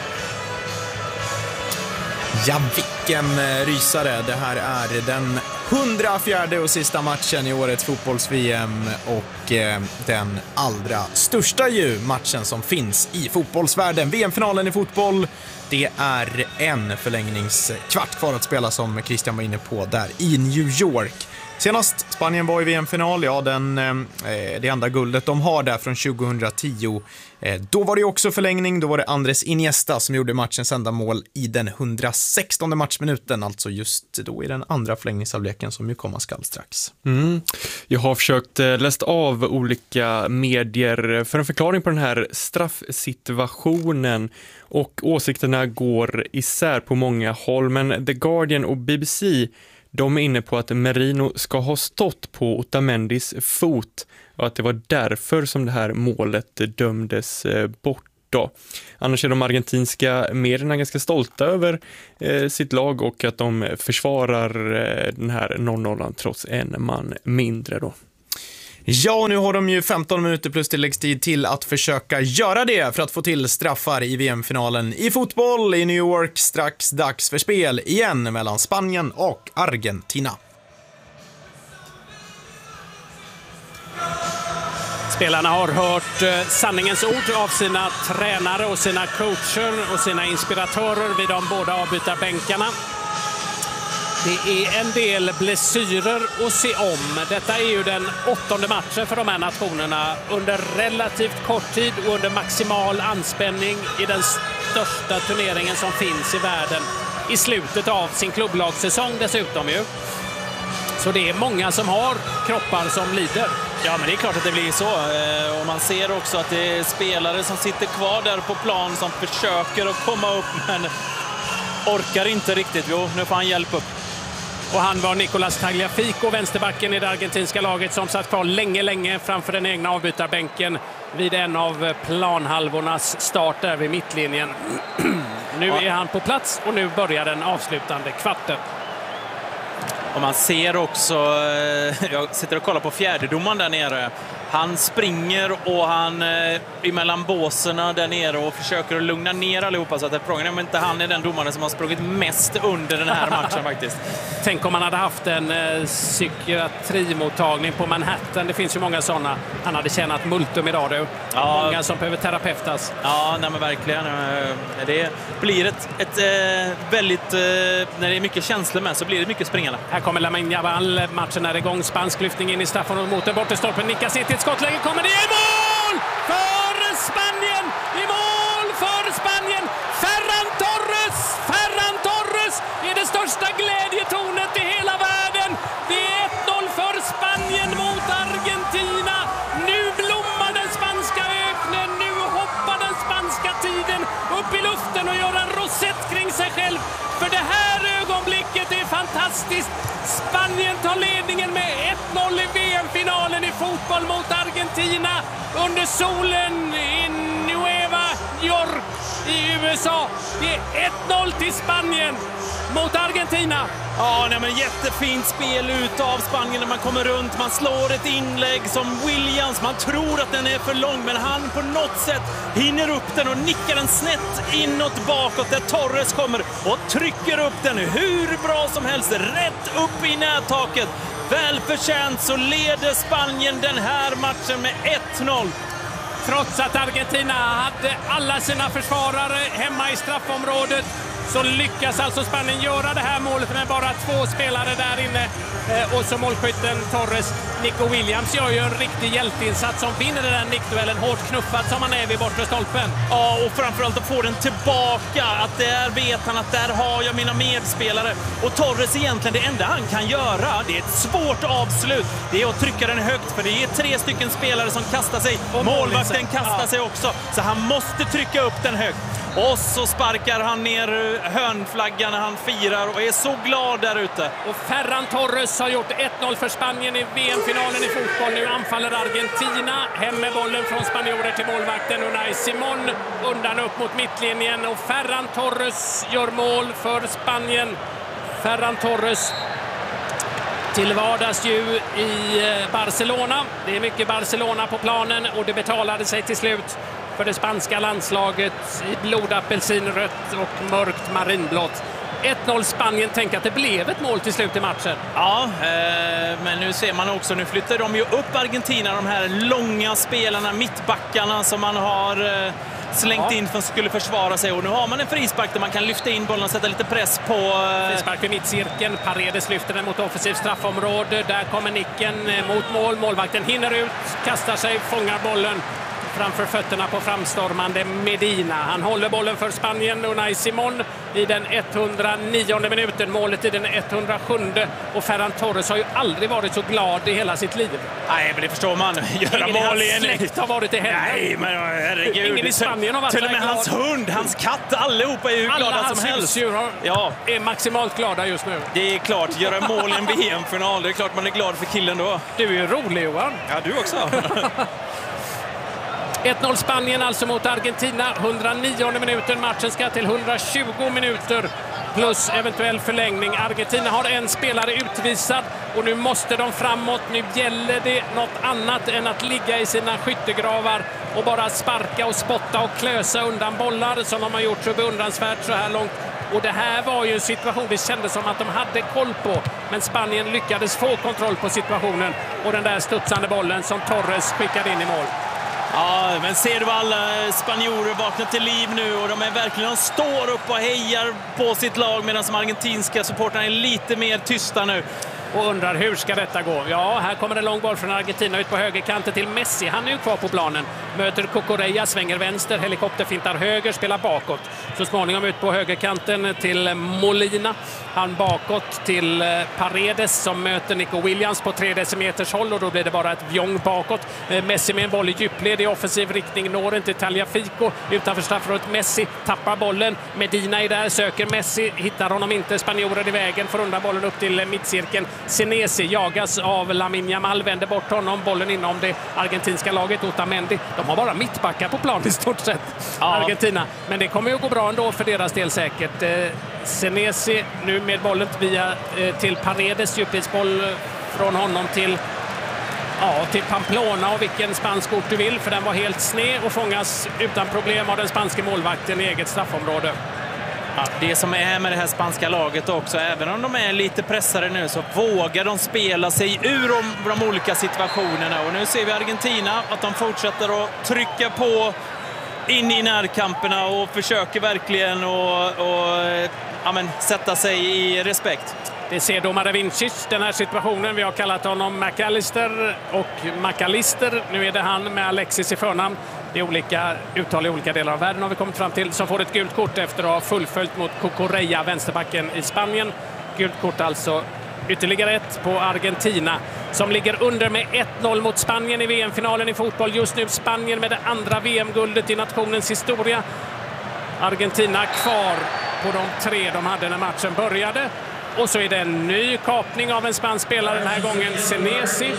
Ja, vilken rysare. Det här är den hundrafjärde och sista matchen i årets fotbolls-V M och eh, den allra största ju matchen som finns i fotbollsvärlden. V M-finalen i fotboll, det är en förlängningskvart kvar att spela som Christian var inne på där i New York. Senast Spanien var i V M-final, ja, den, eh, det andra guldet de har där från tjugohundratio. Eh, då var det också förlängning, då var det Andres Iniesta som gjorde matchens enda mål i den hundrasextonde matchminuten, alltså just då i den andra förlängningsavleken som ju komma skall strax. Mm. Jag har försökt eh, läst av olika medier för en förklaring på den här straffsituationen och åsikterna går isär på många håll, men The Guardian och B B C de är inne på att Merino ska ha stått på Otamendis fot och att det var därför som det här målet dömdes bort då. Annars är de argentinska medierna ganska stolta över eh, sitt lag och att de försvarar eh, den här noll noll trots en man mindre då. Ja, nu har de ju femton minuter plus tilläggstid till att försöka göra det för att få till straffar i V M-finalen i fotboll i New York. Strax dags för spel igen mellan Spanien och Argentina. Spelarna har hört eh, sanningens ord av sina tränare och sina coacher och sina inspiratörer vid de båda avbytarbänkarna. Det är en del blessyrer att se om. Detta är ju den åttonde matchen för de här nationerna under relativt kort tid och under maximal anspänning i den största turneringen som finns i världen. I slutet av sin klubblagssäsong dessutom ju. Så det är många som har kroppar som lider. Ja, men det är klart att det blir så. Och man ser också att det är spelare som sitter kvar där på plan som försöker att komma upp men orkar inte riktigt. Jo, nu får han hjälp upp. Och han var Nicolas Tagliafico, vänsterbacken i det argentinska laget som satt kvar länge, länge framför den egna avbytarbänken vid en av planhalvornas start där vid mittlinjen. Nu är han på plats och nu börjar den avslutande kvarten. Och man ser också, jag sitter och kollar på fjärdedomaren där nere. Han springer och han eh, emellan båserna där nere och försöker att lugna ner allihopa så att det är frågan om inte han är den domaren som har sprungit mest under den här matchen faktiskt. Tänk om han hade haft en eh, psykiatrimottagning på Manhattan. Det finns ju många sådana. Han hade tjänat multum idag då. Ja. Många som behöver terapeutas. Ja, nej men verkligen. Det blir ett, ett äh, väldigt, äh, när det är mycket känslor med så blir det mycket springande. Här kommer Lamine Yamal, matchen är igång. Spansk lyftning in i straffområdet mot den bortre stolpen. Nickas in till ett skottläge, kommer det i mål för Spanien! I mål för Spanien! Ferran Torres! Ferran Torres är det största glädjetornet i hela världen. Det är ett noll för Spanien mot Argentina. Nu blommar den spanska öknen. Nu hoppar den spanska tiden upp i luften och gör en rosett kring sig själv. För det här ögonblicket är fantastiskt. Spanien tar ledningen med ett noll i V M-finalen i fotboll mot Argentina under solen i Nueva York i U S A. Det är ett noll till Spanien mot Argentina. Ja, nej, men jättefint spel ut av Spanien när man kommer runt. Man slår ett inlägg som Williams. Man tror att den är för lång, men han på något sätt hinner upp den och nickar den snett inåt bakåt där Torres kommer och trycker upp den hur bra som helst. Rätt upp i nättaket. Välförtjänt så leder Spanien den här matchen med ett noll. Trots att Argentina hade alla sina försvarare hemma i straffområdet så lyckas alltså Spanien göra det här målet med bara två spelare där inne. Och så målskytten Torres, Nico Williams, gör ju en riktig hjälteinsats som vinner den här nickduellen, hårt knuffad som han är vid bortre stolpen. Ja, och framförallt att få den tillbaka. Att där vet han att där har jag mina medspelare. Och Torres egentligen det enda han kan göra, det är ett svårt avslut. Det är att trycka den högt för det är tre stycken spelare som kastar sig. Och målvakten kastar ja. sig också. Så han måste trycka upp den högt. Och så sparkar han ner hörnflaggan när han firar och är så glad där ute. Och Ferran Torres har gjort ett noll för Spanien i V M-finalen i fotboll. Nu anfaller Argentina. Hem med bollen från spanjorer till målvakten Unai Simon. Undan upp mot mittlinjen och Ferran Torres gör mål för Spanien. Ferran Torres till vardags ju i Barcelona. Det är mycket Barcelona på planen och det betalade sig till slut för det spanska landslaget i blodapelsinrött och mörkt marinblått. ett noll Spanien. Tänk att det blev ett mål till slut i matchen. Ja, eh, men nu ser man också, nu flyttar de ju upp Argentina, de här långa spelarna, mittbackarna som man har eh, slängt Ja. in för att skulle försvara sig. Och nu har man en frispark där man kan lyfta in bollen och sätta lite press på... Eh... Frispark vid mittcirkeln. Paredes lyfter den mot offensivt straffområde. Där kommer nicken mot mål. Målvakten hinner ut, kastar sig, fångar bollen framför fötterna på framstormande Medina. Han håller bollen för Spanien, Unai Simon, i den etthundranionde minuten. Målet i den etthundrasjunde. Och Ferran Torres har ju aldrig varit så glad i hela sitt liv. Nej, men det förstår man. Göra Ingen mål i hans släkt har varit i helgen. Nej, men herregud. Ingen i Spanien har varit Till och med glad. hans hund, hans katt, allihopa är ju Alla glada hans som helst. husdjur har, Ja, är maximalt glada just nu. det är klart. Göra mål i en V M-final, det är klart man är glad för killen då. Du är ju rolig, Johan. Ja, du också. ett noll Spanien alltså mot Argentina. etthundranionde minuten. Matchen ska till etthundratjugo minuter plus eventuell förlängning. Argentina har en spelare utvisad och nu måste de framåt. Nu gäller det något annat än att ligga i sina skyttegravar och bara sparka och spotta och klösa undan bollar som de har gjort så beundransvärt så här långt. Och det här var ju en situation det kändes som att de hade koll på. Men Spanien lyckades få kontroll på situationen och den där studsande bollen som Torres skickade in i mål. Ja, men ser du alla spanjorer vakna till liv nu och de är verkligen, de står upp och hejar på sitt lag medan de argentinska supportrarna är lite mer tysta nu. Och undrar hur ska detta gå? Ja, här kommer en lång boll från Argentina ut på högerkanten till Messi. Han är ju kvar på planen. Möter Cucurella, svänger vänster, helikopterfintar höger, spelar bakåt. Så småningom ut på högerkanten till Molina. Han bakåt till Paredes som möter Nico Williams på tre decimeters håll och då blir det bara ett vjong bakåt. Messi med en boll i djupled i offensiv riktning når inte Tagliafico. Utanför straffområdet Messi tappar bollen. Medina är där, söker Messi, hittar honom inte. Spanjorer i vägen, får undan bollen upp till mittcirkeln. Senesi jagas av Lamine Yamal, vänder bort honom, bollen inom det argentinska laget. Otamendi, de har bara mittbackar på plan i stort sett, ja. Argentina. Men det kommer ju att gå bra ändå för deras del säkert. Eh, Senesi nu med bollen via eh, till Paredes, djupledsboll från honom till Ja, till Pamplona och vilken spansk ort du vill, för den var helt sned och fångas utan problem av den spanska målvakten i eget straffområde. Ja, det som är med det här spanska laget också, även om de är lite pressade nu så vågar de spela sig ur de, de olika situationerna. Och nu ser vi Argentina att de fortsätter att trycka på in i närkamperna och försöker verkligen att och, ja, men, sätta sig i respekt. Det ser domare Vincic, den här situationen. Vi har kallat honom McAllister och McAllister. Nu är det han med Alexis i förnamn. Det är olika uttal i olika delar av världen har vi kommit fram till. Som får ett gult kort efter att ha fullföljt mot Cucurella, vänsterbacken i Spanien. Gult kort alltså, ytterligare ett på Argentina som ligger under med ett noll mot Spanien i V M-finalen i fotboll. Just nu Spanien med det andra V M-guldet i nationens historia. Argentina kvar på de tre de hade när matchen började. Och så är det en ny kapning av en spansk spelare den här gången, Senesi.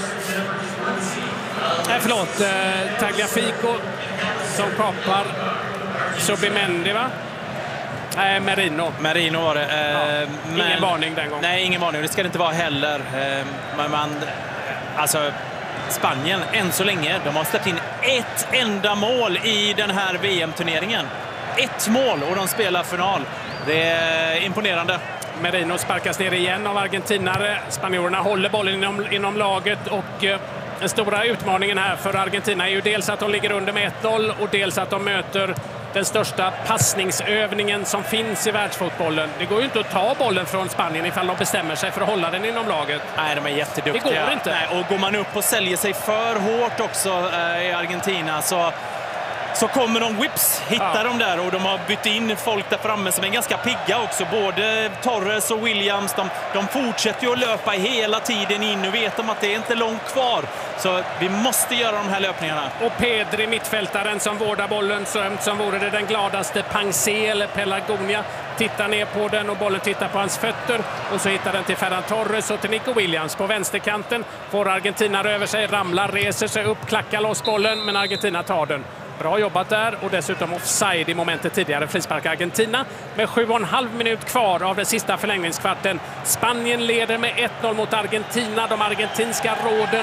Nej, förlåt, eh, Tagliafico som kapar Subimendi, va? Nej, Merino. Merino var det. Eh, ja, men, ingen varning den gången. Nej, ingen varning. Det ska det inte vara heller. Eh, men man, alltså, Spanien, än så länge, de har släppt in ett enda mål i den här V M-turneringen. Ett mål och de spelar final. Det är imponerande. Merino sparkas ner igen av argentinare. Spanjorerna håller bollen inom, inom laget och eh, den stora utmaningen här för Argentina är ju dels att de ligger under med ett noll och dels att de möter den största passningsövningen som finns i världsfotbollen. Det går ju inte att ta bollen från Spanien ifall de bestämmer sig för att hålla den inom laget. Nej, de är jätteduktiga. Det går inte. Nej, och går man upp och säljer sig för hårt också eh, i Argentina så så kommer de whips, hittar ja. de där och de har bytt in folk där framme som är ganska pigga också. Både Torres och Williams, de, de fortsätter ju att löpa hela tiden in och vet om att det är inte långt kvar. Så vi måste göra de här löpningarna. Och Pedri, mittfältaren som vårdar bollen som, som vore det den gladaste. Pangsé eller Pelargonia tittar ner på den och bollen tittar på hans fötter. Och så hittar den till Ferran Torres och till Nico Williams på vänsterkanten. Får Argentina över sig, ramlar, reser sig upp, klackar loss bollen, men Argentina tar den. Bra jobbat där och dessutom offside i momentet tidigare. Frispark Argentina med sju och en halv minut kvar av den sista förlängningskvarten. Spanien leder med ett noll mot Argentina. De argentinska råden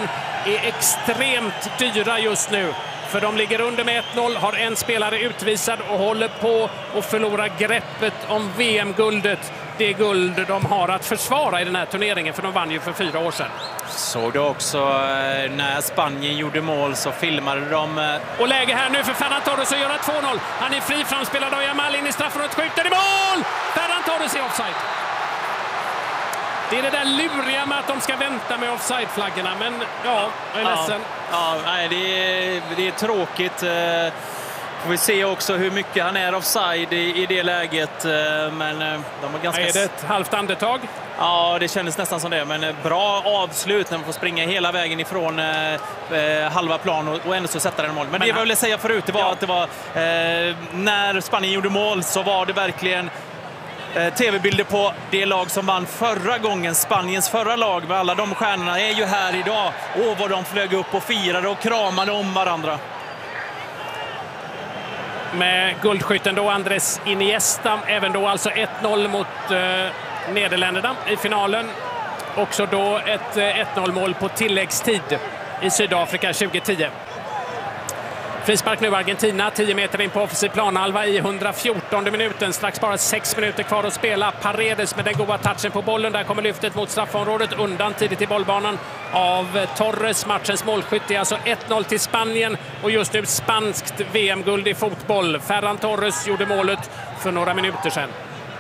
är extremt dyra just nu. För de ligger under med ett noll, har en spelare utvisad och håller på att förlora greppet om V M-guldet. Det guld de har att försvara i den här turneringen, för de vann ju för fyra år sedan. Såg du också eh, när Spanien gjorde mål så filmade de... Eh... Och läge här nu för Ferran Torres att göra två noll. Han är fri framspelad av Jamal in i straffområdet, skjuter i mål! Ferran Torres är offside. Det är det där luriga med att de ska vänta med offside-flaggorna, men ja, jag är ja, ledsen. Ja, nej, det är, det är tråkigt. Eh, får vi se också hur mycket han är offside i, i det läget, eh, men eh, de har ganska... Är det ett halvt andetag? Ja, det kändes nästan som det, men bra avslut när man får springa hela vägen ifrån eh, eh, halva plan och, och ändå så sätta den mål. Men, men det jag ville säga förut, det var ja. att det var eh, när Spanien gjorde mål så var det verkligen tv-bilder på det lag som vann förra gången. Spaniens förra lag med alla de stjärnorna är ju här idag. Åh, vad de flög upp och firade och kramade om varandra. Med guldskytten då Andres Iniesta, även då alltså ett noll mot eh, Nederländerna i finalen. Också då ett eh, ett noll-mål på tilläggstid i Sydafrika tjugohundratio. Frispark nu Argentina, tio meter in på offensiv planhalva i hundrafjortonde minuten. Strax bara sex minuter kvar att spela. Paredes med den goda touchen på bollen. Där kommer lyftet mot straffområdet undan tidigt i bollbanan av Torres. Matchens målskytt är alltså ett noll till Spanien. Och just nu spanskt V M-guld i fotboll. Ferran Torres gjorde målet för några minuter sedan.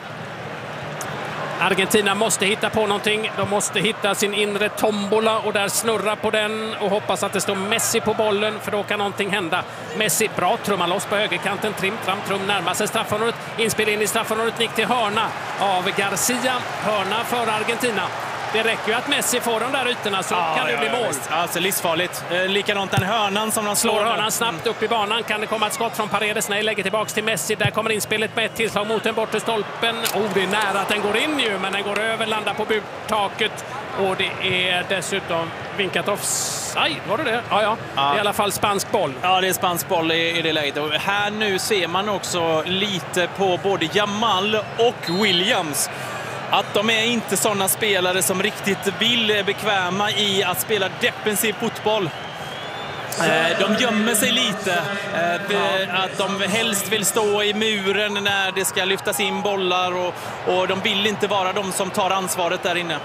Argentina måste hitta på någonting. De måste hitta sin inre tombola och där snurra på den och hoppas att det står Messi på bollen, för då kan någonting hända. Messi, bra, trummar loss på högerkanten. Trim, tram, trum, närmar sig straffområdet. Inspel in i straffområdet, nick till hörna av Garcia. Hörna för Argentina. Det räcker ju att Messi får de där ytorna så ah, kan det ja, bli mål. Ja, alltså livsfarligt. Eh, likadant den hörnan som de slår. Slår hörnan snabbt upp i banan. Kan det komma ett skott från Paredes? Nej, lägger tillbaks till Messi. Där kommer inspelet med ett tillslag mot den bortre stolpen. Oh, det är nära att den går in ju, men den går över, landar på burtaket. Och det är dessutom vinkat offside. Var det det? Ja, ja. ja. Det är i alla fall spansk boll. Ja, det är spansk boll i, i det läget. Och här nu ser man också lite på både Jamal och Williams att de är inte sådana spelare som riktigt vill bekväma i att spela defensiv fotboll. De gömmer sig lite, att de helst vill stå i muren när det ska lyftas in bollar och, och de vill inte vara de som tar ansvaret där inne.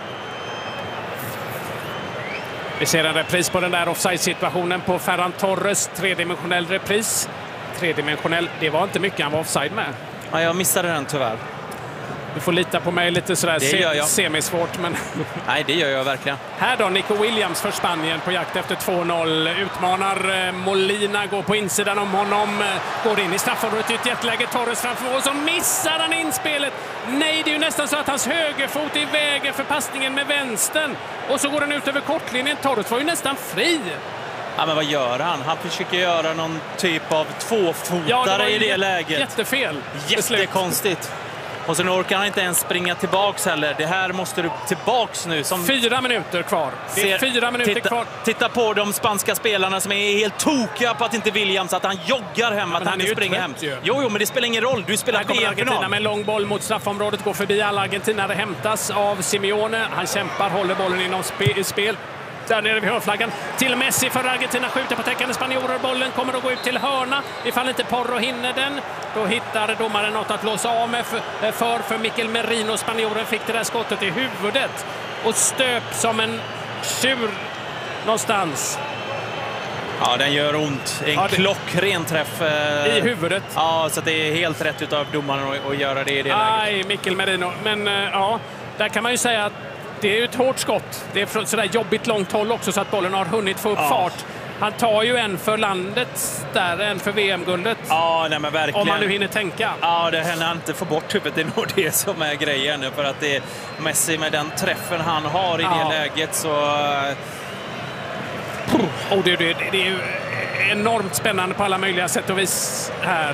Vi ser en repris på den där offside-situationen på Ferran Torres, tredimensionell repris. Tredimensionell, det var inte mycket han var offside med. Ja, jag missade den tyvärr. Du får lita på mig lite sådär se semisvårt, men... Nej, det gör jag verkligen. Här då, Nico Williams för Spanien på jakt efter två noll. Utmanar Molina, går på insidan om honom. Går in i straffområdet i ett jätteläge. Torres framför och så missar han inspelet. Nej, det är ju nästan så att hans högerfot är i vägen för passningen med vänstern. Och så går den ut över kortlinjen. Torres var ju nästan fri. Ja, men vad gör han? Han försöker göra någon typ av tvåfotare ja, det i det läget. Jättefel. Jättekonstigt. Och sen orkar han inte ens springa tillbaks heller. Det här måste du tillbaks nu. Som fyra minuter kvar. Det är fyra minuter titta, kvar. Titta på de spanska spelarna som är helt tokiga på att inte Williams, att han joggar hem, ja, att han inte springer hem. Ju. Jo, jo, men det spelar ingen roll. Du spelar V M-final. Med en lång boll mot straffområdet, går förbi alla argentinare, hämtas av Simeone. Han kämpar, håller bollen inom spe spel. Där nere vid hörflaggan till Messi för Argentina, skjuter på täckande spanjorer. Bollen kommer att gå ut till hörna. Ifall inte Porro hinner den, då hittar domaren något att låsa av med för, för, för Mikel Merino. Spanjoren fick det där skottet i huvudet och stöp som en tjur någonstans. Ja, den gör ont. En ja, det... klockren träff. Eh... I huvudet. Ja, så det är helt rätt utav domaren att, att göra det i det Aj, läget. Mikel Merino. Men eh, ja, där kan man ju säga att det är ju ett hårt skott. Det är från sådär jobbigt långt håll också så att bollen har hunnit få upp ja. fart. Han tar ju en för landet där, en för V M-guldet. Ja, nej, men verkligen. Om man nu hinner tänka. Ja, det händer inte få bort huvudet. Det är nog det som är grejen. För att det är Messi med den träffen han har i ja. det läget så... Oh, det, det, det är ju enormt spännande på alla möjliga sätt och vis här.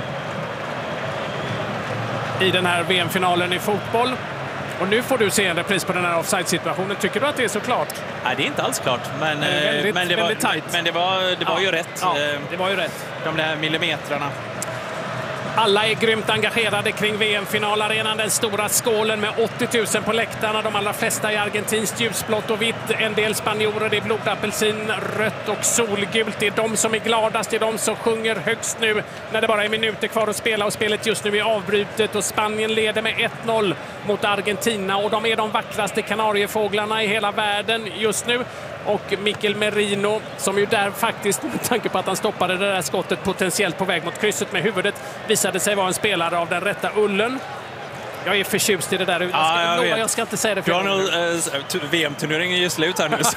I den här V M-finalen i fotboll. Och nu får du se en repris på den här offside-situationen. Tycker du att det är så klart? Nej, det är inte alls klart. Men, väldigt, men det var, tight. Men det var, det var ja. ju rätt. Ja, det var ju rätt. De där millimetrarna. Alla är grymt engagerade kring V M-finalarenan, den stora skålen med åttio tusen på läktarna. De allra flesta är argentinskt ljusblått och vitt. En del spanjorer, det är blodapelsin, rött och solgult. Det är de som är gladast, det är de som sjunger högst nu när det bara är minuter kvar att spela. Och spelet just nu är avbrutet och Spanien leder med ett noll mot Argentina. Och de är de vackraste kanariefåglarna i hela världen just nu. Och Mikel Merino, som ju där faktiskt, med tanke på att han stoppade det där skottet potentiellt på väg mot krysset med huvudet, visade sig vara en spelare av den rätta ullen. Jag är förtjust i det där. Jag ska, ja, jag, no, jag ska inte säga det för jag nog, äh, V M-turneringen är ju slut här nu, så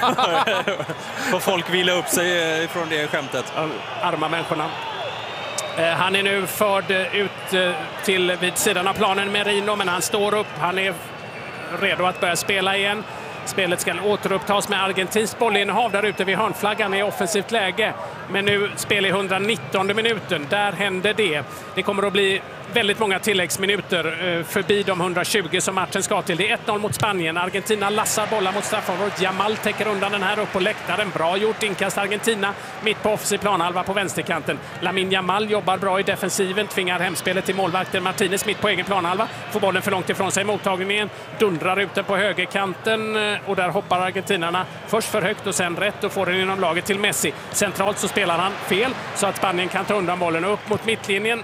får folk vila upp sig äh, från det skämtet. Arma människorna. Eh, han är nu förd ut eh, till vid sidan av planen, Merino, men han står upp. Han är redo att börja spela igen. Spelet ska återupptas med argentinskt bollinnehav där ute vid hörnflaggan i offensivt läge. Men nu spelar i hundranittonde minuten. Där händer det. Det kommer att bli väldigt många tilläggsminuter förbi de hundratjugo som matchen ska till. Det är ett noll mot Spanien. Argentina lassar bollar mot straffområdet. Jamal täcker undan den här upp på läktaren. Bra gjort, inkast Argentina mitt på offensiv planhalva på vänsterkanten. Lamine Yamal jobbar bra i defensiven, tvingar hemspelet till målvakten Martinez mitt på egen planhalva. Får bollen för långt ifrån sig, mottagningen dundrar ut den på högerkanten och där hoppar argentinarna först för högt och sen rätt och får den inom laget till Messi. Centralt så spelar han fel så att Spanien kan ta undan bollen upp mot mittlinjen.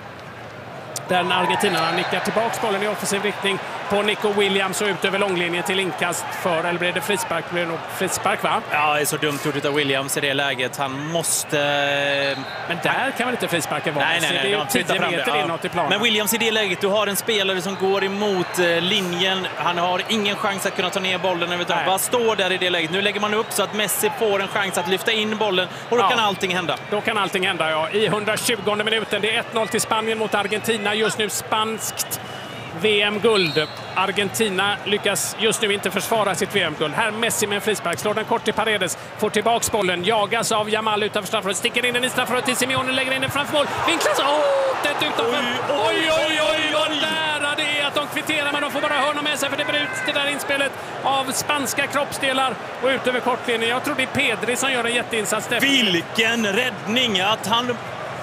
Där argentinarna nickar tillbaka bollen i offensiv riktning på Nico Williams och ut över långlinjen till inkast för, eller blir det frispark? Blir det nog frispark, va? Ja, det är så dumt gjort av Williams i det läget. Han måste... Men där kan väl inte frisparken vara? Nej, nej, nej. Det är ju tio meter ja. inåt i planen. Men Williams i det läget, du har en spelare som går emot eh, linjen. Han har ingen chans att kunna ta ner bollen överhuvudtaget. Bara står där i det läget. Nu lägger man upp så att Messi får en chans att lyfta in bollen och då ja. kan allting hända. Då kan allting hända, ja. I hundratjugonde minuten. Det är ett noll till Spanien mot Argentina. Just nu spanskt V M-guld. Argentina lyckas just nu inte försvara sitt V M-guld. Här Messi med en frispark, slår den kort till Paredes, får tillbaks bollen, jagas av Yamal utanför straffområdet, sticker in den i straffområdet till Simeone, lägger in den framför mål, vinklas, åh, oh, tätt utanför. Oj, oj, oj, oj, vad nära det är att de kvitterar, men de får bara hörna med sig för det bryts det där inspelet av spanska kroppsdelar och ut över kortlinjen. Jag tror det är Pedri som gör en jätteinsats. Vilken räddning att han...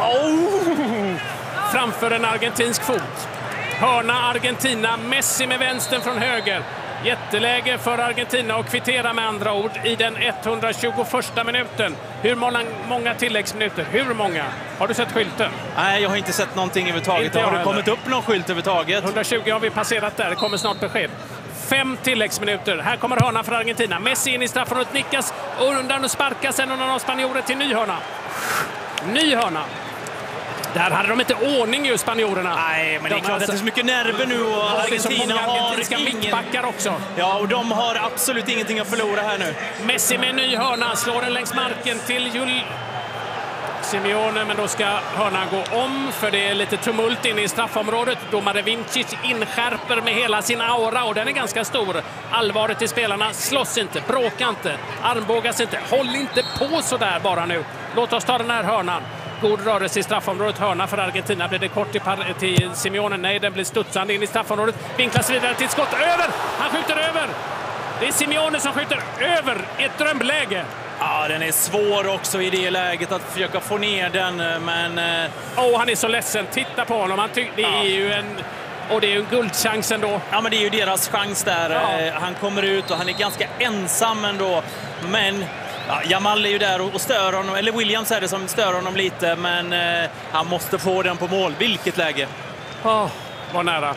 Oh. Framför en argentinsk fot. Hörna Argentina, Messi med vänstern från höger. Jätteläge för Argentina och kvittera med andra ord i den etthundratjugoförsta minuten. Hur många, många tilläggsminuter? Hur många? Har du sett skylten? Nej, jag har inte sett någonting överhuvudtaget. Har det kommit upp någon skylt överhuvudtaget? hundratjugo har vi passerat där, det kommer snart besked. Fem tilläggsminuter. Här kommer hörna för Argentina. Messi in i straffområdet, nickas undan och sparkas sen någon av spanjorer till ny hörna. Ny hörna. Där hade de inte ordning ju, spanjorerna. Nej, men de det är klart alltså, att det är så mycket nerver nu och ja, Argentina har ingen... mittbackar också. Ja, och de har absolut ingenting att förlora här nu. Messi med en ny hörna, slår den längs marken till Jul... Simeone, men då ska hörnan gå om för det är lite tumult inne i straffområdet. Domare Vincic inskärper med hela sin aura och den är ganska stor. Allvaret i spelarna, slåss inte, bråka inte, armbågas inte, håll inte på så där bara nu. Låt oss ta den här hörnan. God rörelse i straffområdet, hörna för Argentina. Blir det kort till, till Simeone? Nej, den blir studsande in i straffområdet. Vinklas vidare till ett skott, över! Han skjuter över! Det är Simeone som skjuter över i ett drömläge. Ja, den är svår också i det läget att försöka få ner den, men... Åh, oh, han är så ledsen. Titta på honom. Han ty- det är ja. ju en... Och det är ju en guldchans ändå. Ja, men det är ju deras chans där. Ja. Han kommer ut och han är ganska ensam ändå. Men... Ja, Jamal är ju där och stör honom, eller Williams är det som stör honom lite, men eh, han måste få den på mål. Vilket läge! Oh, vad nära.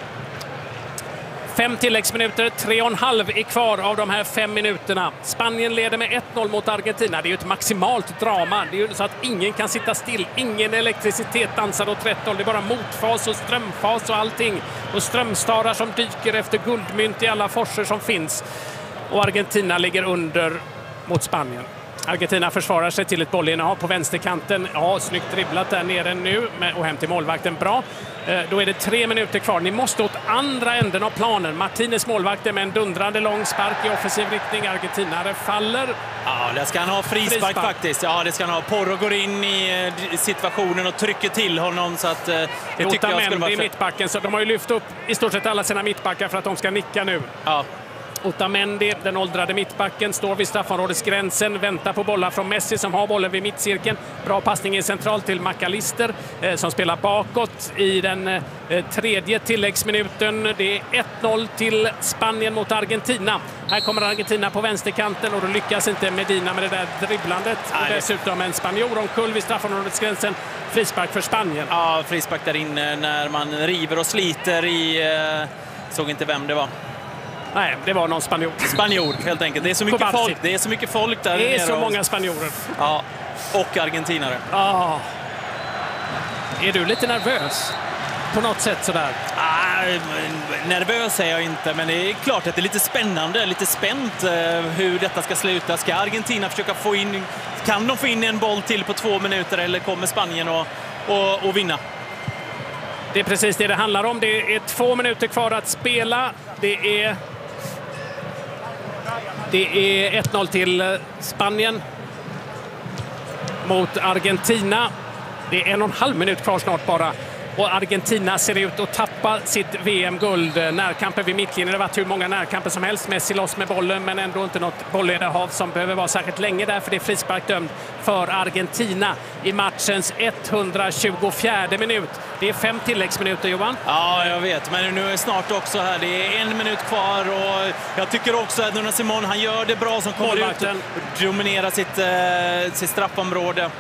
Fem tilläggsminuter, tre och en halv är kvar av de här fem minuterna. Spanien leder med ett noll mot Argentina. Det är ju ett maximalt drama. Det är ju så att ingen kan sitta still. Ingen elektricitet dansar åt rätt håll. Det är bara motfas och strömfas och allting. Och strömstarar som dyker efter guldmynt i alla forser som finns. Och Argentina ligger under mot Spanien. Argentina försvarar sig till ett bollinnehav på vänsterkanten. Ja, snyggt dribblat där nere nu och hem till målvakten. Bra. Eh, då är det tre minuter kvar. Ni måste åt andra änden av planen. Martinez målvakten med en dundrande lång spark i offensiv riktning. Argentinare faller. Ja, det ska han ha frispark, frispark faktiskt. Ja, det ska han ha. Porro går in i situationen och trycker till honom så att eh, det tycker jag skulle vara i mittbacken, så de har ju lyft upp i stort sett alla sina mittbackar för att de ska nicka nu. Ja. Otamendi, den åldrade mittbacken, står vid straffområdesgränsen, väntar på bollar från Messi som har bollen vid mittcirkeln. Bra passning i centralt till McAllister eh, som spelar bakåt i den eh, tredje tilläggsminuten. Det är ett noll till Spanien mot Argentina. Här kommer Argentina på vänsterkanten och då lyckas inte Medina med det där dribblandet. Och dessutom en spanjor omkull vid straffområdesgränsen. Frispark för Spanien. Ja, frispark där inne när man river och sliter i... Eh, såg inte vem det var. Nej, det var någon spanjor. Spanjor, helt enkelt. Det är så mycket folk, det är så mycket folk där. Det är så och... många spanjorer. Ja, och argentinare. Ja. Är du lite nervös? På något sätt sådär? Ah, nervös är jag inte, men det är klart att det är lite spännande, lite spänt eh, hur detta ska sluta. Ska Argentina försöka få in... Kan de få in en boll till på två minuter eller kommer Spanien att och, och vinna? Det är precis det det handlar om. Det är två minuter kvar att spela. Det är... Det är ett noll till Spanien mot Argentina. Det är en och en halv minut kvar snart bara. Och Argentina ser ut att tappa sitt V M-guld. Närkamper vid mittlinjen. Det har varit hur många närkamper som helst. Messi loss med bollen, men ändå inte något bollledarhav som behöver vara särskilt länge där, för det är frispark dömd för Argentina i matchens etthundratjugofjärde minut. Det är fem tilläggsminuter, Johan. Ja, jag vet. Men nu är det snart också här. Det är en minut kvar och jag tycker också att Unai Simon, han gör det bra som kommer ut och dominerar sitt, eh, sitt straffområde.